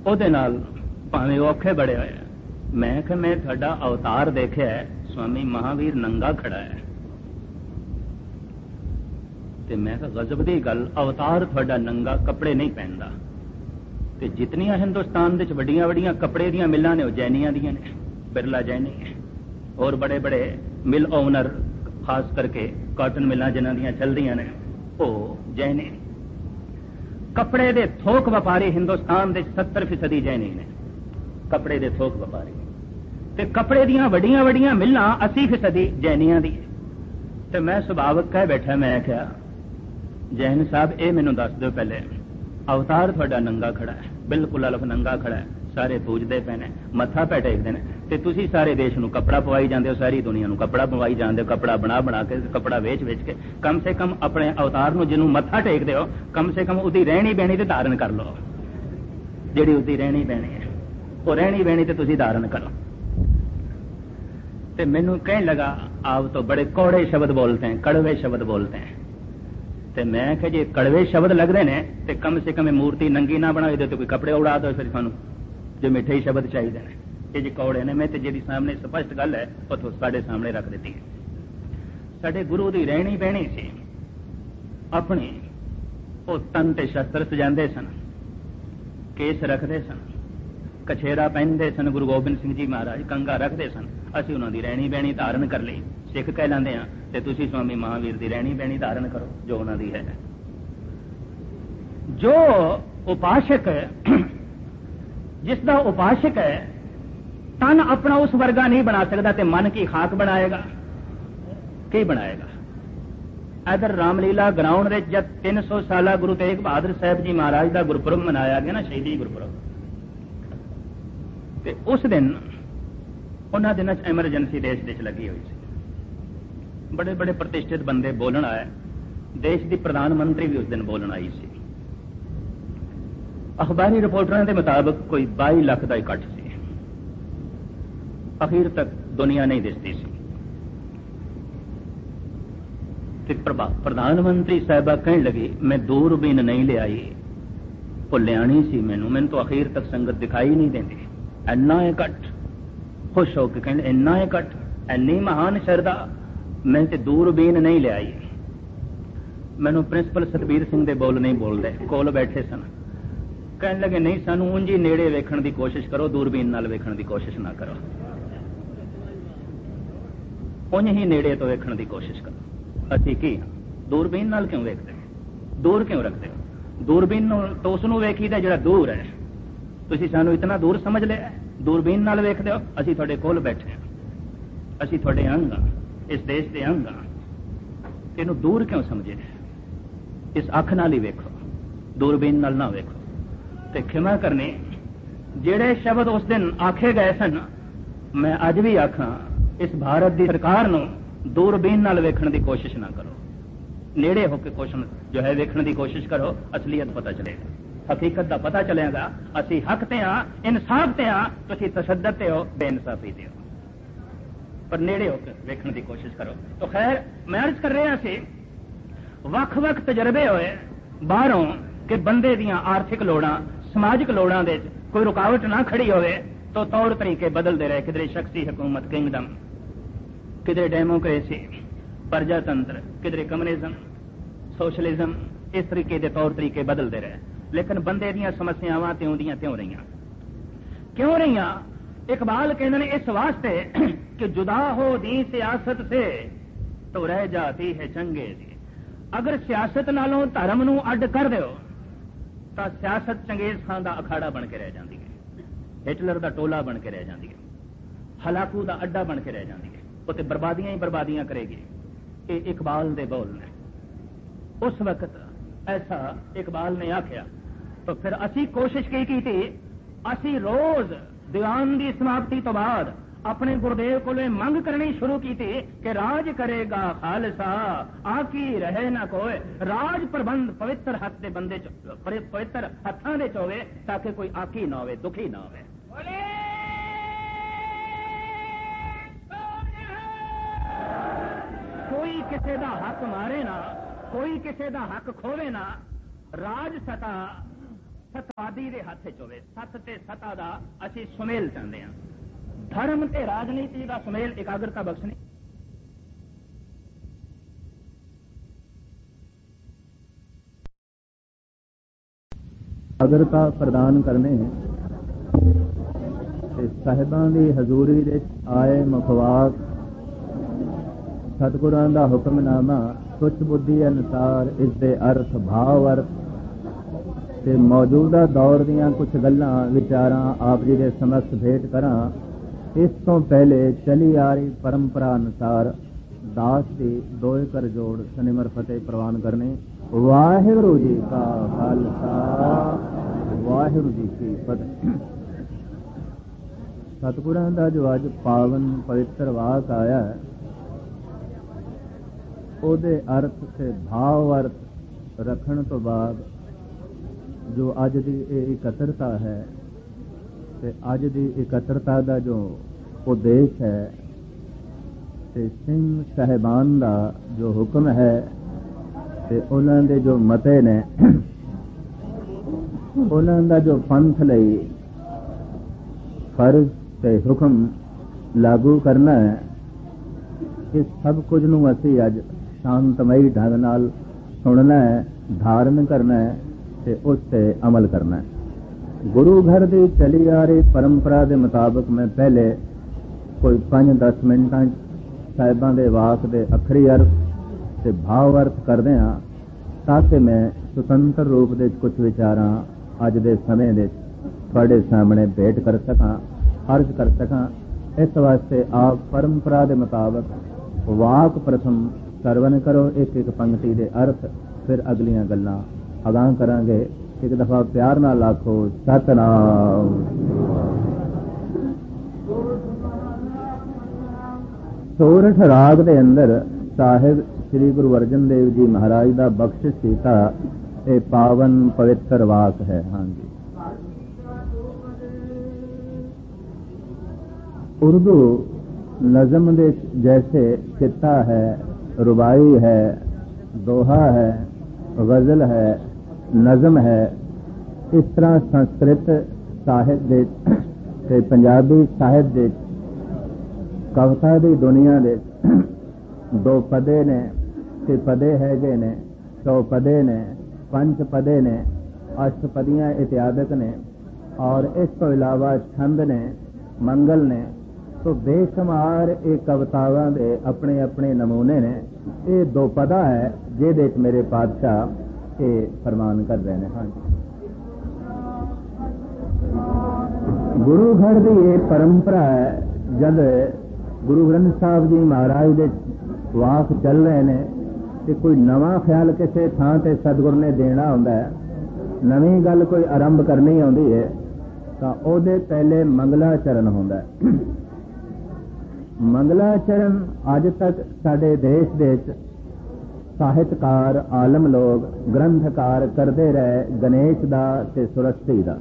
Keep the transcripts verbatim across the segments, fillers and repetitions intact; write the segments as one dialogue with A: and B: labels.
A: ਉਹਦੇ ਨਾਲ ਭਾਵੇਂ ਔਖੇ ਬੜੇ ਹੋਏ। ਮੈਂ ਕਿ ਮੈਂ ਤੁਹਾਡਾ ਅਵਤਾਰ ਦੇਖਿਆ ਹੈ, स्वामी महावीर नंगा खड़ा है। ते मैं कहा गजब दी गल, अवतार थोड़ा नंगा, कपड़े नहीं पहनता। ते जितनियां हिंदुस्तान दे वड्डियां वड्डियां कपड़े दियां मिलां ने, जैनियां दियां ने, बिरला जैनी है, और बड़े बड़े मिल ओनर खास करके कॉटन मिलां जिन्हां दियां चलदियां ने, वो जैनी। कपड़े दे थोक व्यापारी हिंदुस्तान दे सत्तर फीसदी जैनी ने, कपड़े दे थोक व्यापारी। ते कपड़े दियां वड्डियां वड्डियां मिलां अस्सी फीसदी जैनियां दी। ते मैं सुभावक कह बैठा, मैं क्या जैन साहब ये मैनू दस दो पहले, अवतार थोड़ा नंगा खड़ा है, बिल्कुल अलफ नंगा खड़ा है, सारे पूजते पे ने, मत्था पै टेकते हैं, ते तुसी सारे देश नू कपड़ा पवाई जाते हो, सारी दुनिया नू कपड़ा पवाई जाते हो, कपड़ा बना बना के, कपड़ा वेच वेच के। कम से कम अपने अवतार नू जिन्हों मत्था टेकते हो, कम से कम उसकी रहनी बहनी ते धारण कर लो, जिहड़ी उसकी रहनी बहनी है, वो रहनी बहनी ते तुसी धारण करो। ते मैनू कहने लगा आप तो बड़े कौड़े शब्द बोलते हैं, कड़वे शब्द बोलते हैं। ते मैं कहा जे कड़वे शब्द लगते हैं तो कम से कम मूर्ति नंगी ना बना दो, तो कोई कपड़े उड़ा दो, फिर सानू जो मिठे शब्द चाहिए ने। ये जो कौड़े ने, मैं तो जी सामने स्पष्ट गल है उतो साढ़े सामने रख दी है। साढ़े गुरु की रहनी बहनी सी, अपनी वो तन ते शस्त्र सजाते सन, केस रखते सन, कछेरा पहनते सन, गुरु गोबिंद सिंह जी महाराज कंगा रखते सन। असी उन्होंने रहनी बहनी धारण कर ली, सिख कहलाते हैं, ते तुसी स्वामी महावीर की रहनी बहनी धारण करो जो उन्होंने है। जो उपासक जिसका उपासक है तन अपना उस वर्गा नहीं बना सकता, ते मन की खाक बनाएगा, की बनाएगा। इधर रामलीला ग्राउंड में जब तीन सौ साल गुरु तेग बहादुर साहब जी महाराज का गुरपुरब मनाया गया ना, शहीदी गुरपुरब, ते उस दिन उन्होंने दिनों एमरजेंसी देश देश लगी हुई सी। बड़े बड़े प्रतिष्ठित बंदे बोलन आए, देश की प्रधानमंत्री भी उस दिन बोलन आई सी। अखबारी रिपोर्टरों के मुताबिक कोई बाई लाख का इकट्ठ सी। अखीर तक दुनिया नहीं दिसती सी। प्रधानमंत्री साहबा कहने लगी मैं दूरबीन नहीं ले आई, वो लियानी सी, मैनू मैनू तो अखीर तक संगत दिखाई नहीं देती। इन्ना इकट्ठ, खुश होकर कहने इन्ना इकट्ठ, इन्नी महान श्रद्धा, मैं तो दूरबीन नहीं ले आई। मैनू प्रिंसिपल सतबीर सिंह दे बोल नहीं बोलते, कोल बैठे सन, कहने लगे नहीं सानू उंज ही नेड़े वेखण की कोशिश करो, दूरबीन नाल वेखण की कोशिश ना करो, उंज ही नेड़े तो वेखण की कोशिश करो। असी की दूरबीन नाल क्यों वेखते, दूर क्यों रखते हो? दूरबीन तो उसनू वेखीदा जिहड़ा दूर है, तुसी सानू इतना दूर समझ लिया, दूरबीन नाल वेखदे हो। असी तुहाडे कोल बैठे हैं, असी तुहाडे अंग हां, इस देश के अंग हां, इहनू दूर क्यों समझे? इस अख नाल ही वेखो, दूरबीन नाल ना वेखो। ते खिमा करनी, जिहड़े शब्द उस दिन आखे गए सन, मैं अज भी आखां, इस भारत की सरकार नू दूरबीन नाल वेखण की कोशिश ना करो, नेड़े होकर क्वेश्चन जो है वेखण की कोशिश करो, असलियत पता चलेगा, हकीकत का पता चलेगा। असी हक ते हां, इंसाफ ते हां, तुसीं तशद्दद ते हो, बेइंसाफी ते हो, पर नेड़े होकर वेखण की कोशिश करो। तो खैर मैं अर्ज कर रहा सी, वख वख तजर्बे होए बाहरों कि बंदे दियां आर्थिक लोड़ां, समाजिक लोड़ां दे कोई रुकावट ना खड़ी होवे, तो तौर तरीके बदलते रहे। किधरे शख्सी हुकूमत किंगडम, किधरे डेमोक्रेसी, प्रजातंत्र, किधरे कम्युनिज्म, सोशलिज्म, इस तरीके के तौर तरीके बदलते रहे, लेकिन बंदे दियां समस्यावां त्यों दियां त्यों रही क्यों रही। इकबाल कहते हैं इस वास्ते कि जुदा हो दी सियासत से तो रह जाती है चंगे दी। अगर सियासत नालों धर्म नू अड कर दो तो सियासत चंगेज खान का अखाड़ा बन के रह जाती है, हिटलर का टोला बन के रह जाती है, हलाकू का अड्डा बन के रह जाती है, वो तो बर्बादियां ही बर्बादियां करेगी। ये इकबाल दे बोल ने। उस वक्त ऐसा इकबाल ने आख्या, तो फिर असी कोशिश की की थी, असी रोज दीवान की समाप्ति तो बाद अपने गुरुदेव को मंग करनी शुरू की थी कि राज करेगा खालसा, आकी रहे ना कोई, राज प्रबंध पवित्र हथ दे बंदे पवित्र हथां दे होवे, ताकि कोई आकी ना होवे, दुखी ना होवे। कोई किसी दा हक मारे ना, कोई किसी दा हक खोवे ना, राज सता सता ਆਜ਼ਾਦੀ ਦੇ ਹੱਥ 'ਚ ਹੋਵੇ। ਸੱਤ ਤੇ ਸਤਾ ਦਾ ਅਸੀਂ ਸੁਮੇਲ ਚਾਹੁੰਦੇ ਹਾਂ। ਧਰਮ ਤੇ ਰਾਜਨੀਤੀ ਦਾ ਸੁਮੇਲ ਇਕਾਗਰਤਾ ਬਖਸ਼ਣੀ।
B: ਇਕਾਗਰਤਾ ਪ੍ਰਦਾਨ ਕਰਨੇ ਤੇ ਸਾਹਿਬਾਂ ਦੀ ਹਜ਼ੂਰੀ ਵਿੱਚ ਆਏ ਮੁਖਵਾਕ ਸਤਿਗੁਰਾਂ ਦਾ ਹੁਕਮਨਾਮਾ ਸੁੱਚ ਬੁੱਧੀ ਅਨੁਸਾਰ ਇਸ ਦੇ ਅਰਥ ਭਾਵ ਅਰਥ ਤੇ ਮੌਜੂਦਾ ਦੌਰ ਦੀਆਂ ਕੁਝ ਗੱਲਾਂ ਵਿਚਾਰਾਂ ਆਪ ਜੀ ਦੇ ਸਮਕਸ਼ ਭੇਟ ਕਰਾਂ। ਇਸ ਤੋਂ ਪਹਿਲੇ ਚਲੀ ਆ ਰਹੀ ਪਰੰਪਰਾ ਅਨੁਸਾਰ ਦਾਸ ਦੀ ਦੋਏ ਕਰ ਜੋੜ ਸਨਿਮਰ ਫਤਿਹ ਪ੍ਰਵਾਨ ਕਰਨੇ। ਵਾਹਿਗੁਰੂ ਜੀ ਕਾ ਖਾਲਸਾ ਵਾਹਿਗੁਰੂ ਜੀ ਕੀ ਫਤਿਹ। ਸਤਿਗੁਰਾਂ ਦਾ ਜੋ ਅੱਜ ਪਾਵਨ ਪਵਿੱਤਰ ਵਾਕ ਆਇਆ ਹੈ ਉਹਦੇ ਅਰਥ ਤੇ ਭਾਵ ਅਰਥ ਰੱਖਣ ਤੋਂ ਬਾਅਦ ਜੋ ਅੱਜ ਦੀ ਇਹ ਇਕੱਤਰਤਾ ਹੈ ਤੇ ਅੱਜ ਦੀ ਇਕੱਤਰਤਾ ਦਾ ਜੋ ਉਦੇਸ਼ ਹੈ ਤੇ ਸਿੰਘ ਸਾਹਿਬਾਨ ਦਾ ਜੋ ਹੁਕਮ ਹੈ ਤੇ ਉਹਨਾਂ ਦੇ ਜੋ ਮਤੇ ਨੇ ਉਹਨਾਂ ਦਾ ਜੋ ਪੰਥ ਲਈ ਫਰਜ਼ ਤੇ ਹੁਕਮ ਲਾਗੂ ਕਰਨਾ ਹੈ, ਇਸ ਸਭ ਕੁਝ ਨੂੰ ਅਸੀਂ ਅੱਜ ਸ਼ਾਂਤਮਈ ਢੰਗ ਨਾਲ ਸੁਣਨਾ ਹੈ, ਧਾਰਨ ਕਰਨਾ ਹੈ ਤੇ ਉਸ ਤੇ ਅਮਲ ਕਰਨਾ ਹੈ। ਗੁਰੂ ਘਰ ਦੀ ਚਲੀ ਆ ਰਹੀ ਪਰੰਪਰਾ ਦੇ ਮੁਤਾਬਕ ਮੈਂ ਪਹਿਲੇ ਕੋਈ ਪੰਜ ਦਸ ਮਿੰਟਾਂ ਸਾਹਿਬਾਂ ਦੇ ਵਾਕ ਦੇ ਅੱਖਰੀ ਅਰਥ ਤੇ ਭਾਵ ਅਰਥ ਕਰਦੇ ਹਾਂ ਤਾਂ ਕਿ ਮੈਂ ਸੁਤੰਤਰ ਰੂਪ ਦੇ ਕੁਝ ਵਿਚਾਰਾਂ ਅੱਜ ਦੇ ਸਮੇਂ ਵਿੱਚ ਤੁਹਾਡੇ ਸਾਹਮਣੇ ਭੇਟ ਕਰ ਸਕਾਂ, ਅਰਜ਼ ਕਰ ਸਕਾਂ। ਇਸ ਵਾਸਤੇ ਆਪ ਪਰੰਪਰਾ ਦੇ ਮੁਤਾਬਕ ਵਾਕ ਪ੍ਰਥਮ ਸਰਵਨ ਕਰੋ, ਇੱਕ ਇੱਕ ਪੰਕਤੀ ਦੇ ਅਰਥ, ਫਿਰ ਅਗਲੀਆਂ ਗੱਲਾਂ ਅਗਾਂਹ ਕਰਾਂਗੇ। ਇੱਕ ਦਫਾ ਪਿਆਰ ਨਾਲ ਆਖੋ ਸਤਨਾਮ। ਸੋਰਠ ਰਾਗ ਦੇ ਅੰਦਰ ਸਾਹਿਬ ਸ੍ਰੀ ਗੁਰੂ ਅਰਜਨ ਦੇਵ ਜੀ ਮਹਾਰਾਜ ਦਾ ਬਖਸ਼ਿਸ਼ ਕੀਤਾ ਇਹ ਪਾਵਨ ਪਵਿੱਤਰ ਵਾਕ ਹੈ। ਹਾਂਜੀ, ਉਰਦੂ ਨਜ਼ਮ ਦੇ ਜੈਸੇ ਕਿੱਤਾ ਹੈ, ਰੁਬਾਈ ਹੈ, ਦੋਹਾ ਹੈ, ਗਜ਼ਲ ਹੈ, ਨਜ਼ਮ ਹੈ, ਇਸ ਤਰ੍ਹਾਂ ਸੰਸਕ੍ਰਿਤ ਸਾਹਿਤ ਦੇ ਤੇ ਪੰਜਾਬੀ ਸਾਹਿਤ ਦੇ ਕਵਿਤਾ ਦੀ ਦੁਨੀਆ ਦੇ ਦੋ ਪਦੇ ਨੇ ਤੇ ਪਦੇ ਹੈਗੇ ਨੇ, ਸੌ ਪਦੇ ਨੇ, ਪੰਜ ਪਦੇ ਨੇ, ਅਸ਼ਟਪਦੀਆਂ ਇਤਿਆਦਿਕ ਨੇ ਔਰ ਇਸ ਤੋਂ ਇਲਾਵਾ ਛੰਦ ਨੇ, ਮੰਗਲ ਨੇ। ਤੋ ਬੇਸ਼ੁਮਾਰ ਇਹ ਕਵਿਤਾਵਾਂ ਦੇ ਆਪਣੇ ਆਪਣੇ ਨਮੂਨੇ ਨੇ। ਇਹ ਦੋ ਪਦਾ ਹੈ ਜਿਹਦੇ ਚ ਮੇਰੇ ਪਾਤਸ਼ਾਹ ਇਹ ਫਰਮਾਨ ਕਰ ਰਹੇ ਨੇ। ਹਾਂਜੀ, ਗੁਰੂ ਘਰ ਦੀ ਇਹ ਪਰੰਪਰਾ ਹੈ। ਜਦ ਗੁਰੂ ਗ੍ਰੰਥ ਸਾਹਿਬ ਜੀ ਮਹਾਰਾਜ ਦੇ ਵਾਕ ਚੱਲ ਰਹੇ ਨੇ ਤੇ ਕੋਈ ਨਵਾਂ ਖਿਆਲ ਕਿਸੇ ਥਾਂ ਤੇ ਸਤਿਗੁਰ ਨੇ ਦੇਣਾ ਹੁੰਦਾ ਹੈ, ਨਵੀਂ ਗੱਲ ਕੋਈ ਆਰੰਭ ਕਰਨੀ ਆਉਂਦੀ ਹੈ ਤਾਂ ਉਹਦੇ ਪਹਿਲੇ ਮੰਗਲਾਚਰਨ ਹੁੰਦਾ ਹੈ। ਮੰਗਲਾਚਰਨ ਅੱਜ ਤੱਕ ਸਾਡੇ ਦੇਸ਼ ਦੇ ਵਿੱਚ ਸਾਹਿਤਕਾਰ, ਆਲਮ ਲੋਕ, ਗ੍ਰੰਥਕਾਰ ਕਰਦੇ ਰਹੇ ਗਣੇਸ਼ ਦਾ ਤੇ ਸਰਸਵਤੀ ਦਾ।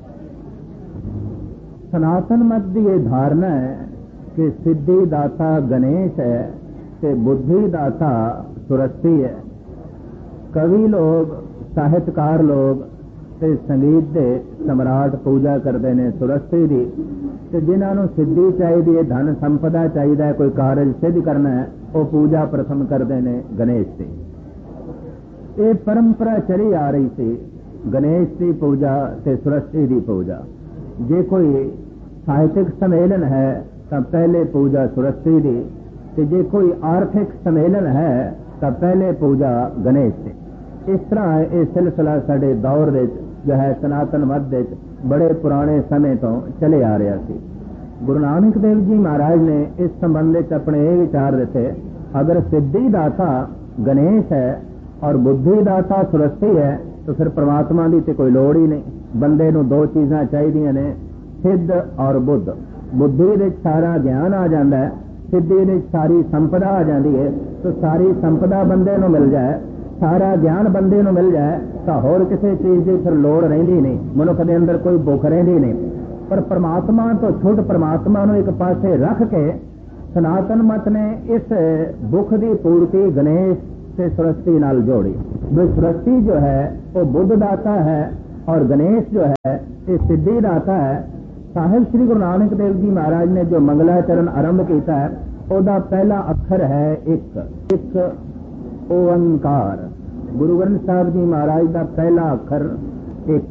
B: ਸਨਾਤਨ ਮਤ ਦੀ ਇਹ ਧਾਰਨਾ ਹੈ ਕਿ ਸਿੱਧੀ ਦਾਤਾ ਗਣੇਸ਼ ਹੈ ਤੇ ਬੁੱਧੀ ਦਾਤਾ ਸਰਸਵਤੀ ਹੈ। ਕਵੀ ਲੋਕ, ਸਾਹਿਤਕਾਰ ਲੋਕ ਤੇ ਸੰਗੀਤ ਦੇ ਸਮਰਾਟ ਪੂਜਾ ਕਰਦੇ ਨੇ ਸਰਸਵਤੀ ਦੀ, ਤੇ ਜਿਨ੍ਹਾਂ ਨੂੰ ਸਿੱਧੀ ਚਾਹੀਦੀ ਹੈ, ਧਨ ਸੰਪਦਾ ਚਾਹੀਦਾ ਹੈ, ਕੋਈ ਕਾਰਜ ਸਿੱਧ ਕਰਨਾ ਹੈ, ਉਹ ਪੂਜਾ ਪ੍ਰਥਮ ਕਰਦੇ ਨੇ ਗਣੇਸ਼ ਦੀ। ਇਹ ਪਰੰਪਰਾ ਚਲੀ ਆ ਰਹੀ ਸੀ, ਗਣੇਸ਼ ਦੀ ਪੂਜਾ ਤੇ ਸਰਸਵਤੀ ਦੀ ਪੂਜਾ। ਜੇ ਕੋਈ ਸਾਹਿਤਿਕ ਸੰਮੇਲਨ ਹੈ ਤਾਂ ਪਹਿਲੇ ਪੂਜਾ ਸਰਸਵਤੀ ਦੀ, ਤੇ ਜੇ ਕੋਈ ਆਰਥਿਕ ਸੰਮੇਲਨ ਹੈ ਤਾਂ ਪਹਿਲੇ ਪੂਜਾ ਗਣੇਸ਼ ਦੀ। ਇਸ ਤਰ੍ਹਾਂ ਇਹ ਸਿਲਸਿਲਾ ਸਾਡੇ ਦੌਰ ਵਿੱਚ ਜੋ ਹੈ ਸਨਾਤਨ ਮਤ ਵਿੱਚ ਬੜੇ ਪੁਰਾਣੇ ਸਮੇਂ ਤੋਂ ਚਲੇ ਆ ਰਿਹਾ ਸੀ। ਗੁਰੂ ਨਾਨਕ ਦੇਵ ਜੀ ਮਹਾਰਾਜ ਨੇ ਇਸ ਸੰਬੰਧ ਵਿੱਚ ਆਪਣੇ ਇਹ ਵਿਚਾਰ ਦਿੱਤੇ, ਅਗਰ ਸਿੱਧੀ ਦਾਤਾ ਗਣੇਸ਼ ਹੈ ਔਰ ਬੁੱਧੀ ਦਾਤਾ ਸਰਸਵਤੀ ਹੈ ਤਾਂ ਫਿਰ ਪ੍ਰਮਾਤਮਾ ਦੀ ਤੇ ਕੋਈ ਲੋੜ ਹੀ ਨਹੀਂ। ਬੰਦੇ ਨੂੰ ਦੋ ਚੀਜ਼ਾਂ ਚਾਹੀਦੀਆਂ ਨੇ, ਸਿੱਧ ਔਰ ਬੁੱਧ। ਬੁੱਧੀ ਵਿੱਚ ਸਾਰਾ ਗਿਆਨ ਆ ਜਾਂਦਾ ਹੈ, ਸਿੱਧੀ ਵਿੱਚ ਸਾਰੀ ਸੰਪਦਾ ਆ ਜਾਂਦੀ ਹੈ। ਤਾਂ ਸਾਰੀ ਸੰਪਦਾ ਬੰਦੇ ਨੂੰ ਮਿਲ ਜਾਏ, ਸਾਰਾ ਗਿਆਨ ਬੰਦੇ ਨੂੰ ਮਿਲ ਜਾਏ ਤਾਂ ਹੋਰ ਕਿਸੇ ਚੀਜ਼ ਦੀ ਫਿਰ ਲੋੜ ਰਹਿੰਦੀ ਨਹੀਂ, ਮਨੁੱਖ ਦੇ ਅੰਦਰ ਕੋਈ ਭੁੱਖ ਰਹਿੰਦੀ ਨਹੀਂ। ਪਰ ਪਰਮਾਤਮਾ ਤੋਂ ਛੁੱਟ ਪਰਮਾਤਮਾ ਨੂੰ ਇੱਕ ਪਾਸੇ ਰੱਖ ਕੇ ਸਨਾਤਨ ਮਤ ਨੇ ਇਸ ਭੁੱਖ ਦੀ ਪੂਰਤੀ ਗਣੇਸ਼ ਤੇ ਸਰਸਵਤੀ ਨਾਲ ਜੋੜੀ। ਵੀ ਸਰਸਵਤੀ ਜੋ ਹੈ ਉਹ ਬੁੱਧ ਦਾਤਾ ਹੈ और गणेश जो है ये सिद्धि दाता है। साहिब श्री गुरु नानक देव जी महाराज ने जो मंगलाचरण आरंभ किया है ਉਹਦਾ पहला अखर है एक एक ओंकार। गुरु ग्रंथ साहब जी महाराज का पहला अखर एक,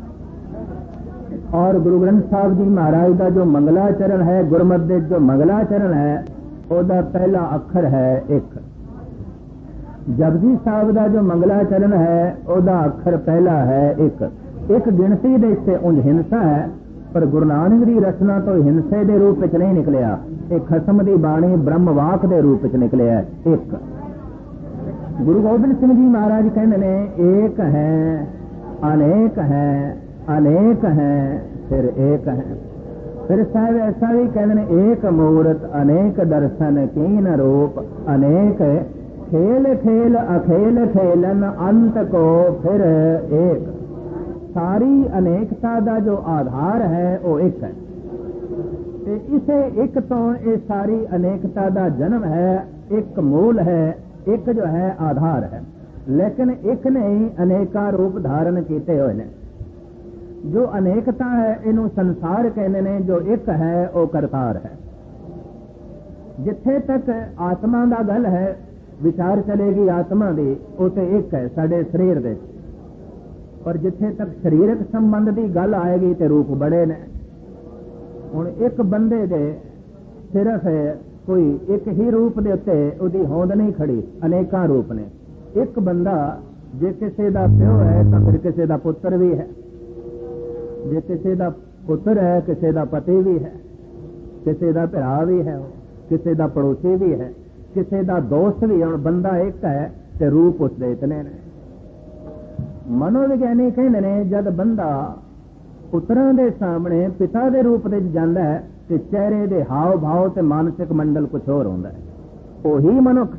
B: और गुरु ग्रंथ साहब जी महाराज का जो मंगलाचरण है, गुरमत दे जो मंगलाचरण है ਉਹਦਾ पहला अखर है एक। जपजी साहब का जो मंगलाचरण है ਉਹਦਾ अखर पहला है एक। एक गिनती दे से उंज हिंसा है, पर गुरु नानक की रचना तो हिंसे के रूप में नहीं निकलिया। एक खसम की बाणी ब्रह्मवाक के रूप में निकलिया एक। गुरु गोबिंद सिंह जी महाराज कहते ने एक है अनेक है, अनेक है फिर एक है। फिर साहब ऐसा भी कहते ने एक मूर्त अनेक दर्शन कीन रूप अनेक खेल खेल अखेल खेलन अंत को फिर एक। सारी अनेकता का जो आधार है वो एक है। ते इसे एक तो ये सारी अनेकता का जन्म है, एक मूल है, एक जो है आधार है। लेकिन एक ने ही अनेका रूप धारण किए हुए ने। जो अनेकता है इनू संसार कहने ने, जो एक है वो करतार है। जिथे तक आत्मा का गल है विचार चलेगी आत्मा की, उसे एक है साडे शरीर दे। पर जिथे तक शरीरक संबंध की गल आएगी तो रूप बड़े ने। हुण एक बंदे दे सिर्फ कोई एक ही रूप दे उत्ते उहदी होंद नहीं खड़ी, अनेका रूप ने। एक बंदा जे किसी का प्यो है तो फिर किसी का पुत्र भी है, जे किसी का पुत्र है किसी का पति भी है, किसी का भरा भी है, किसी का पड़ोसी भी है, किसी का दोस्त भी है। हुण बंदा एक है तो रूप उसके इतने ने। मनोविज्ञानी कहते ने जब बंदा पुत्रां दे सामने पिता दे रूप में जाता है तो चेहरे दे हाव भाव ते मानसिक मंडल कुछ होर होंदा है। ओही मनुख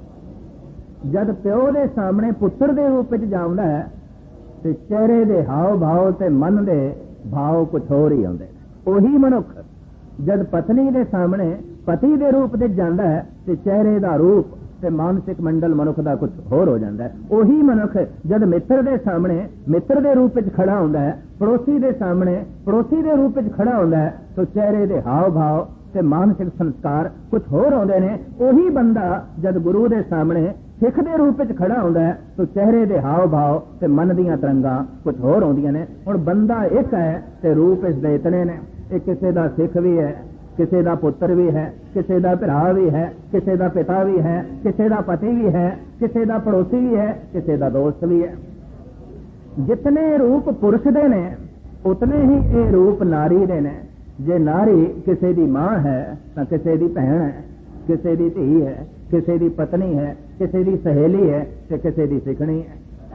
B: जब प्यो दे सामने पुत्र दे रूप में जाता है तो चेहरे दे हाव भाव ते मन दे भाव कुछ होर ही आउंदे ने। ओही मनुख जब पत्नी दे सामने पति दे रूप में जाता है तो चेहरे का रूप ते मानसिक मंडल मनुख का कुछ होर हो जाता है। ओही मनुख जब मित्र दे सामने मित्र दे रूप में खड़ा होता है, पड़ोसी दे सामने पड़ोसी दे रूप में खड़ा होता है, तो चेहरे दे हाव भाव ते मानसिक संस्कार कुछ होर होंदे ने। ओही बंदा जब गुरु दे सामने सिख दे रूप में खड़ा होता है तो चेहरे दे हाव भाव ते मन दीयां तरंगां कुछ होर होंदियां ने। हुण बंदा एक है ते रूप इसदे इतने ने। एक किसी का सिख भी है, किसी का पुत्र भी है, किसी का भरा भी है, किसी का पिता भी है, किसी का पति भी है, किसी का पड़ोसी भी है, किसी का दोस्त भी है। जितने रूप पुरुष दे ने उतने ही ये रूप नारी दे ने। जे नारी किसी की मां है तो किसी की भैन है, किसी की धी है, किसी की पत्नी है, किसी की सहेली है तो किसी की सिखणी है।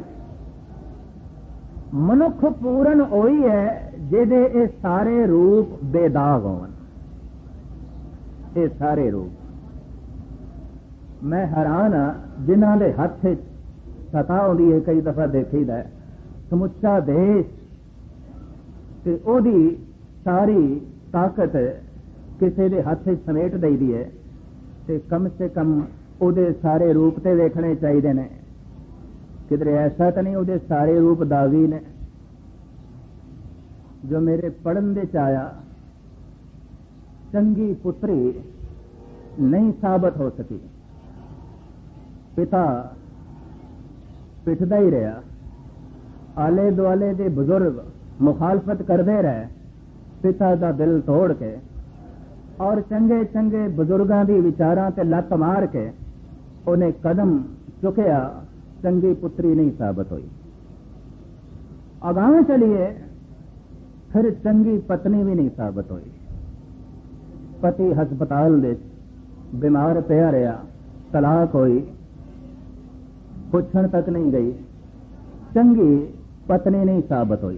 B: मनुख पूर्ण ओही है जिहदे ये सारे रूप बेदाग होवन। ये सारे रूप मैं हैरान हाँ जिन्हां दे हथ सता आउंदी है। कई दफा देखीदा है समुचा देश ते ओदी सारी ताकत किसी दे हथ समेट दईदी है ते कम से कम ओदे सारे रूप ते देखने चाहिए ने। किधरे ऐसा तो नहीं ओदे सारे रूप दागी ने। जो मेरे पढ़न दे आया चंगी पुत्री नहीं साबित हो सकी। पिता पिटदा ही रहा, आले दुआले दे बुजुर्ग मुखालफत करते रहे पिता का दिल तोड़ के, और चंगे चंगे बुजुर्गों की विचारां ते लत मार के उन्हें कदम चुकया, चंगी पुत्री नहीं साबित हुई। अगां चलिए फिर चंगी पत्नी भी नहीं साबित हुई। पति हस्पताल दे बीमार पिया रहा, तलाक हुई, पुछण तक नहीं गई, चंगी पत्नी नहीं साबित हुई।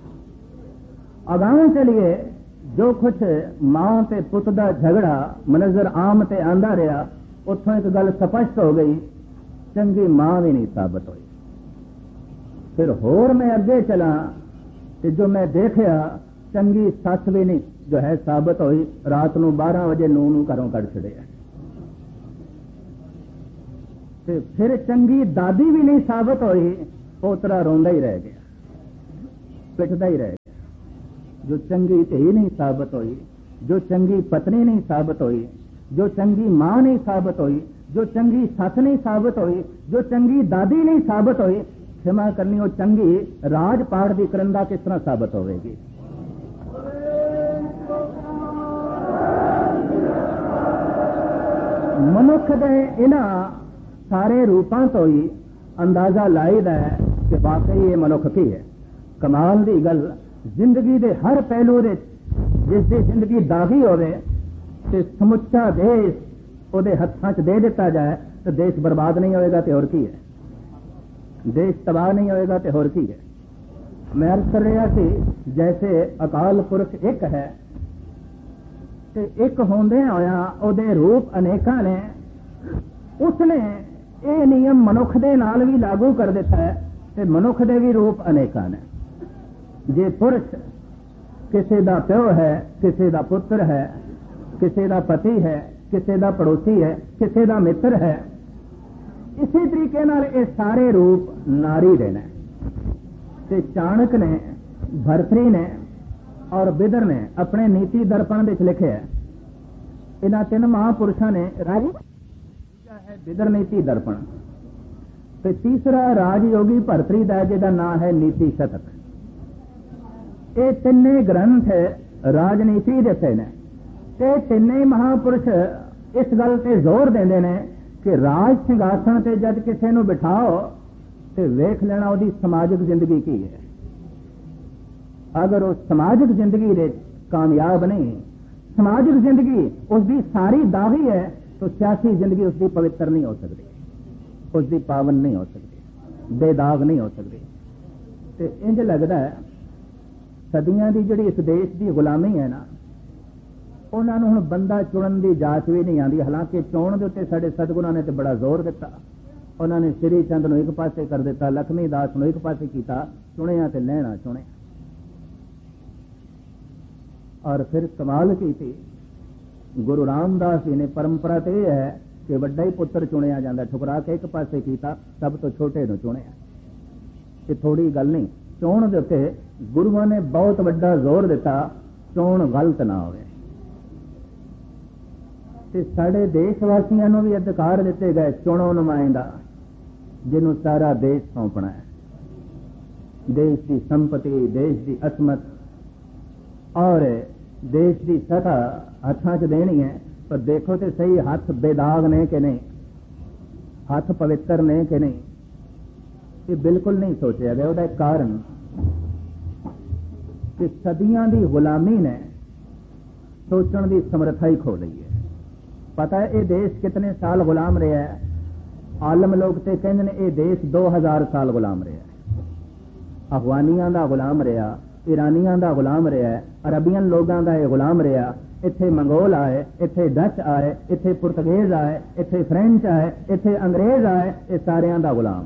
B: अगां चलिए जो कुछ मां ते पुत दा झगड़ा मनजर आम ते आंदा रहा, उत्थों एक गल स्पष्ट हो गई, चंगी मां भी नहीं साबित हुई। फिर होर मैं अगे चला तो जो मैं देखा चंगी सस भी नहीं जो है साबित हुई। रात नूं बारह बजे नूं नूं घरों कढ़ छड़िया। फिर चंगी दादी भी नहीं साबित हुई, पोतरा रोंदा ही रह गया। ਪਿੱਟਦਾ ਹੀ ਰਹੇ। ਜੋ ਚੰਗੀ ਧੀ ਨਹੀਂ ਸਾਬਤ ਹੋਈ, ਜੋ ਚੰਗੀ ਪਤਨੀ ਨਹੀਂ ਸਾਬਤ ਹੋਈ, ਜੋ ਚੰਗੀ ਮਾਂ ਨਹੀਂ ਸਾਬਤ ਹੋਈ, ਜੋ ਚੰਗੀ ਸੱਸ ਨਹੀਂ ਸਾਬਤ ਹੋਈ, ਜੋ ਚੰਗੀ ਦਾਦੀ ਨਹੀਂ ਸਾਬਤ ਹੋਈ, ਖਿਮਾ ਕਰਨੀ ਉਹ ਚੰਗੀ ਰਾਜ ਪਾਠ ਦੀ ਕਰੰਦਾ ਕਿਸ ਤਰ੍ਹਾਂ ਸਾਬਤ ਹੋਵੇਗੀ। ਮਨੁੱਖ ਦੇ ਇਹਨਾਂ ਸਾਰੇ ਰੂਪਾਂ ਤੋਂ ਹੀ ਅੰਦਾਜ਼ਾ ਲਾਈਦਾ ਹੈ ਕਿ ਵਾਕਈ ਇਹ ਮਨੁੱਖ ਕੀ ਹੈ। ਕਮਾਲ ਦੀ ਗੱਲ, ਜ਼ਿੰਦਗੀ ਦੇ ਹਰ ਪਹਿਲੂ ਦੇ ਜਿਸ ਦੀ ਜ਼ਿੰਦਗੀ ਦਾਗੀ ਹੋਵੇ ਤੇ ਸਮੁੱਚਾ ਦੇਸ਼ ਉਹਦੇ ਹੱਥਾਂ 'ਚ ਦੇ ਦਿੱਤਾ ਜਾਏ ਤਾਂ ਦੇਸ਼ ਬਰਬਾਦ ਨਹੀਂ ਹੋਏਗਾ ਤੇ ਹੋਰ ਕੀ ਹੈ। ਦੇਸ਼ ਤਬਾਹ ਨਹੀਂ ਹੋਏਗਾ ਤੇ ਹੋਰ ਕੀ ਹੈ। ਮੈਂ ਅਰਜ਼ ਕਰ ਰਿਹਾ ਸੀ ਜੈਸੇ ਅਕਾਲ ਪੁਰਖ ਇੱਕ ਹੈ ਤੇ ਇੱਕ ਹੁੰਦੇ ਹੋਇਆ ਉਹਦੇ ਰੂਪ ਅਨੇਕਾਂ ਨੇ, ਉਸਨੇ ਇਹ ਨਿਯਮ ਮਨੁੱਖ ਦੇ ਨਾਲ ਵੀ ਲਾਗੂ ਕਰ ਦਿੱਤਾ ਹੈ ਤੇ ਮਨੁੱਖ ਦੇ ਵੀ ਰੂਪ ਅਨੇਕਾਂ ਨੇ। ਜੇ ਪੁਰਸ਼ ਕਿਸੇ ਦਾ ਪਿਓ ਹੈ, ਕਿਸੇ ਦਾ ਪੁੱਤਰ ਹੈ, ਕਿਸੇ ਦਾ ਪਤੀ ਹੈ, ਕਿਸੇ ਦਾ ਪੜੋਸੀ ਹੈ, ਕਿਸੇ ਦਾ ਮਿੱਤਰ ਹੈ, ਇਸੇ ਤਰੀਕੇ ਨਾਲ ਇਹ ਸਾਰੇ ਰੂਪ ਨਾਰੀ ਦੇ ਨੇ। ਤੇ ਚਾਣਕ ਨੇ, ਭਰਤਰੀ ਨੇ ਔਰ ਬਿਦਰ ਨੇ ਆਪਣੇ ਨੀਤੀ ਦਰਪਣ ਵਿੱਚ ਲਿਖਿਆ, ਇਹਨਾਂ ਤਿੰਨ ਮਹਾਂਪੁਰਸ਼ਾਂ ਨੇ ਰਾਜੀ ਹੈ ਬਿਦਰ ਨੀਤੀ ਦਰਪਣ, ਤੇ ਤੀਸਰਾ ਰਾਜਯੋਗੀ ਭਰਤਰੀ ਦਾ ਜਿਹਦਾ ਨਾਮ ਹੈ ਨੀਤੀ ਸ਼ਤਕ। ਇਹ ਤਿੰਨੇ ਗ੍ਰੰਥ ਰਾਜਨੀਤੀ ਦੇ ਨੇ ਤੇ ਤਿੰਨੇ ਮਹਾਂਪੁਰਸ਼ ਇਸ ਗੱਲ ਤੇ ਜ਼ੋਰ ਦਿੰਦੇ ਨੇ ਕਿ ਰਾਜ ਸਿੰਘਾਸਣ ਤੇ ਜਦ ਕਿਸੇ ਨੂੰ ਬਿਠਾਓ ਤੇ ਵੇਖ ਲੈਣਾ ਉਹਦੀ ਸਮਾਜਿਕ ਜ਼ਿੰਦਗੀ ਕੀ ਹੈ। ਅਗਰ ਉਹ ਸਮਾਜਿਕ ਜ਼ਿੰਦਗੀ ਦੇ ਕਾਮਯਾਬ ਨਹੀਂ, ਸਮਾਜਿਕ ਜ਼ਿੰਦਗੀ ਉਸਦੀ ਸਾਰੀ ਦਾਗੀ ਹੈ ਤਾਂ ਸਿਆਸੀ ਜ਼ਿੰਦਗੀ ਉਸਦੀ ਪਵਿੱਤਰ ਨਹੀਂ ਹੋ ਸਕਦੀ, ਉਸਦੀ ਪਾਵਨ ਨਹੀਂ ਹੋ ਸਕਦੀ, ਬੇਦਾਗ ਨਹੀਂ ਹੋ ਸਕਦੀ। ਤੇ ਇੰਜ ਲੱਗਦਾ ਹੈ ਸਦੀਆਂ ਦੀ ਜਿਹੜੀ ਇਸ ਦੇਸ਼ ਦੀ ਗੁਲਾਮੀ ਹੈ ਨਾ, ਉਹਨਾਂ ਨੂੰ ਹੁਣ ਬੰਦਾ ਚੁਣਨ ਦੀ ਜਾਚ ਵੀ ਨਹੀਂ ਆਉਂਦੀ। ਹਾਲਾਂਕਿ ਚੋਣ ਦੇ ਉੱਤੇ ਸਾਡੇ ਸਤਿਗੁਰਾਂ ਨੇ ਤੇ ਬੜਾ ਜ਼ੋਰ ਦਿੱਤਾ। ਉਹਨਾਂ ਨੇ ਸ੍ਰੀ ਚੰਦ ਨੂੰ ਇੱਕ ਪਾਸੇ ਕਰ ਦਿੱਤਾ, ਲక్ష్ਮੀ ਦਾਸ ਨੂੰ ਇੱਕ ਪਾਸੇ ਕੀਤਾ, ਚੁਣਿਆ ਤੇ ਲੈਣਾ ਚੁਣਿਆ। ਔਰ ਫਿਰ ਕਮਾਲ ਕੀਤੀ ਗੁਰੂ ਰਾਮਦਾਸ ਜੀ ਨੇ, ਪਰੰਪਰਾ ਤੇ ਇਹ ਹੈ ਕਿ ਵੱਡਾ ਹੀ ਪੁੱਤਰ ਚੁਣਿਆ ਜਾਂਦਾ, ਠੁਕਰਾ ਕੇ ਇੱਕ ਪਾਸੇ ਕੀਤਾ, ਸਭ ਤੋਂ ਛੋਟੇ ਨੂੰ ਚੁਣਿਆ। ਇਹ ਥੋੜੀ ਗੱਲ ਨਹੀਂ, ਚੋਣ ਦੇ ਉੱਤੇ ਗੁਰੂਆਂ ਨੇ ਬਹੁਤ ਵੱਡਾ ਜ਼ੋਰ ਦਿੱਤਾ, ਚੋਣ ਗਲਤ ਨਾ ਹੋਵੇ। ਤੇ ਸਾਡੇ ਦੇਸ਼ ਵਾਸੀਆਂ ਨੂੰ ਵੀ ਅਧਿਕਾਰ ਦਿੱਤੇ ਗਏ, ਚੁਣੋ ਨੁਮਾਇੰਦਾ ਜਿਹਨੂੰ ਸਾਰਾ ਦੇਸ਼ ਸੌਂਪਣਾ ਹੈ। ਦੇਸ਼ ਦੀ ਸੰਪਤੀ, ਦੇਸ਼ ਦੀ ਅਸਮਤ ਔਰ ਦੇਸ਼ ਦੀ ਸਤਾ ਹੱਥਾਂ 'ਚ ਦੇਣੀ ਹੈ। ਪਰ ਦੇਖੋ ਤੇ ਸਹੀ, ਹੱਥ ਬੇਦਾਗ ਨੇ ਕਿ ਨਹੀਂ, ਹੱਥ ਪਵਿੱਤਰ ਨੇ ਕਿ ਨਹੀਂ, ਇਹ ਬਿਲਕੁਲ ਨਹੀਂ ਸੋਚਿਆ ਗਿਆ। ਉਹਦਾ ਇੱਕ ਕਾਰਨ ਕਿ ਸਦੀਆਂ ਦੀ ਗੁਲਾਮੀ ਨੇ ਸੋਚਣ ਦੀ ਸਮਰੱਥਾ ਹੀ ਖੋ ਲਈ ਹੈ। ਪਤਾ ਹੈ ਇਹ ਦੇਸ਼ ਕਿਤਨੇ ਸਾਲ ਗੁਲਾਮ ਰਿਹਾ ਹੈ? ਆਲਮ ਲੋਕ ਤੇ ਕਹਿੰਦੇ ਨੇ ਇਹ ਦੇਸ਼ ਦੋ ਹਜ਼ਾਰ ਸਾਲ ਗੁਲਾਮ ਰਿਹਾ ਹੈ। ਅਫਗਾਨੀਆਂ ਦਾ ਗੁਲਾਮ ਰਿਹਾ, ਈਰਾਨੀਆਂ ਦਾ ਗੁਲਾਮ ਰਿਹਾ, ਅਰਬੀਅਨ ਲੋਕਾਂ ਦਾ ਇਹ ਗੁਲਾਮ ਰਿਹਾ। ਇੱਥੇ ਮੰਗੋਲ ਆਏ, ਇੱਥੇ ਡੱਚ ਆਏ, ਇੱਥੇ ਪੁਰਤਗੇਜ਼ ਆਏ, ਇੱਥੇ ਫ੍ਰੈਂਚ ਆਏ, ਇੱਥੇ ਅੰਗਰੇਜ਼ ਆਏ, ਇਹ ਸਾਰਿਆਂ ਦਾ ਗੁਲਾਮ।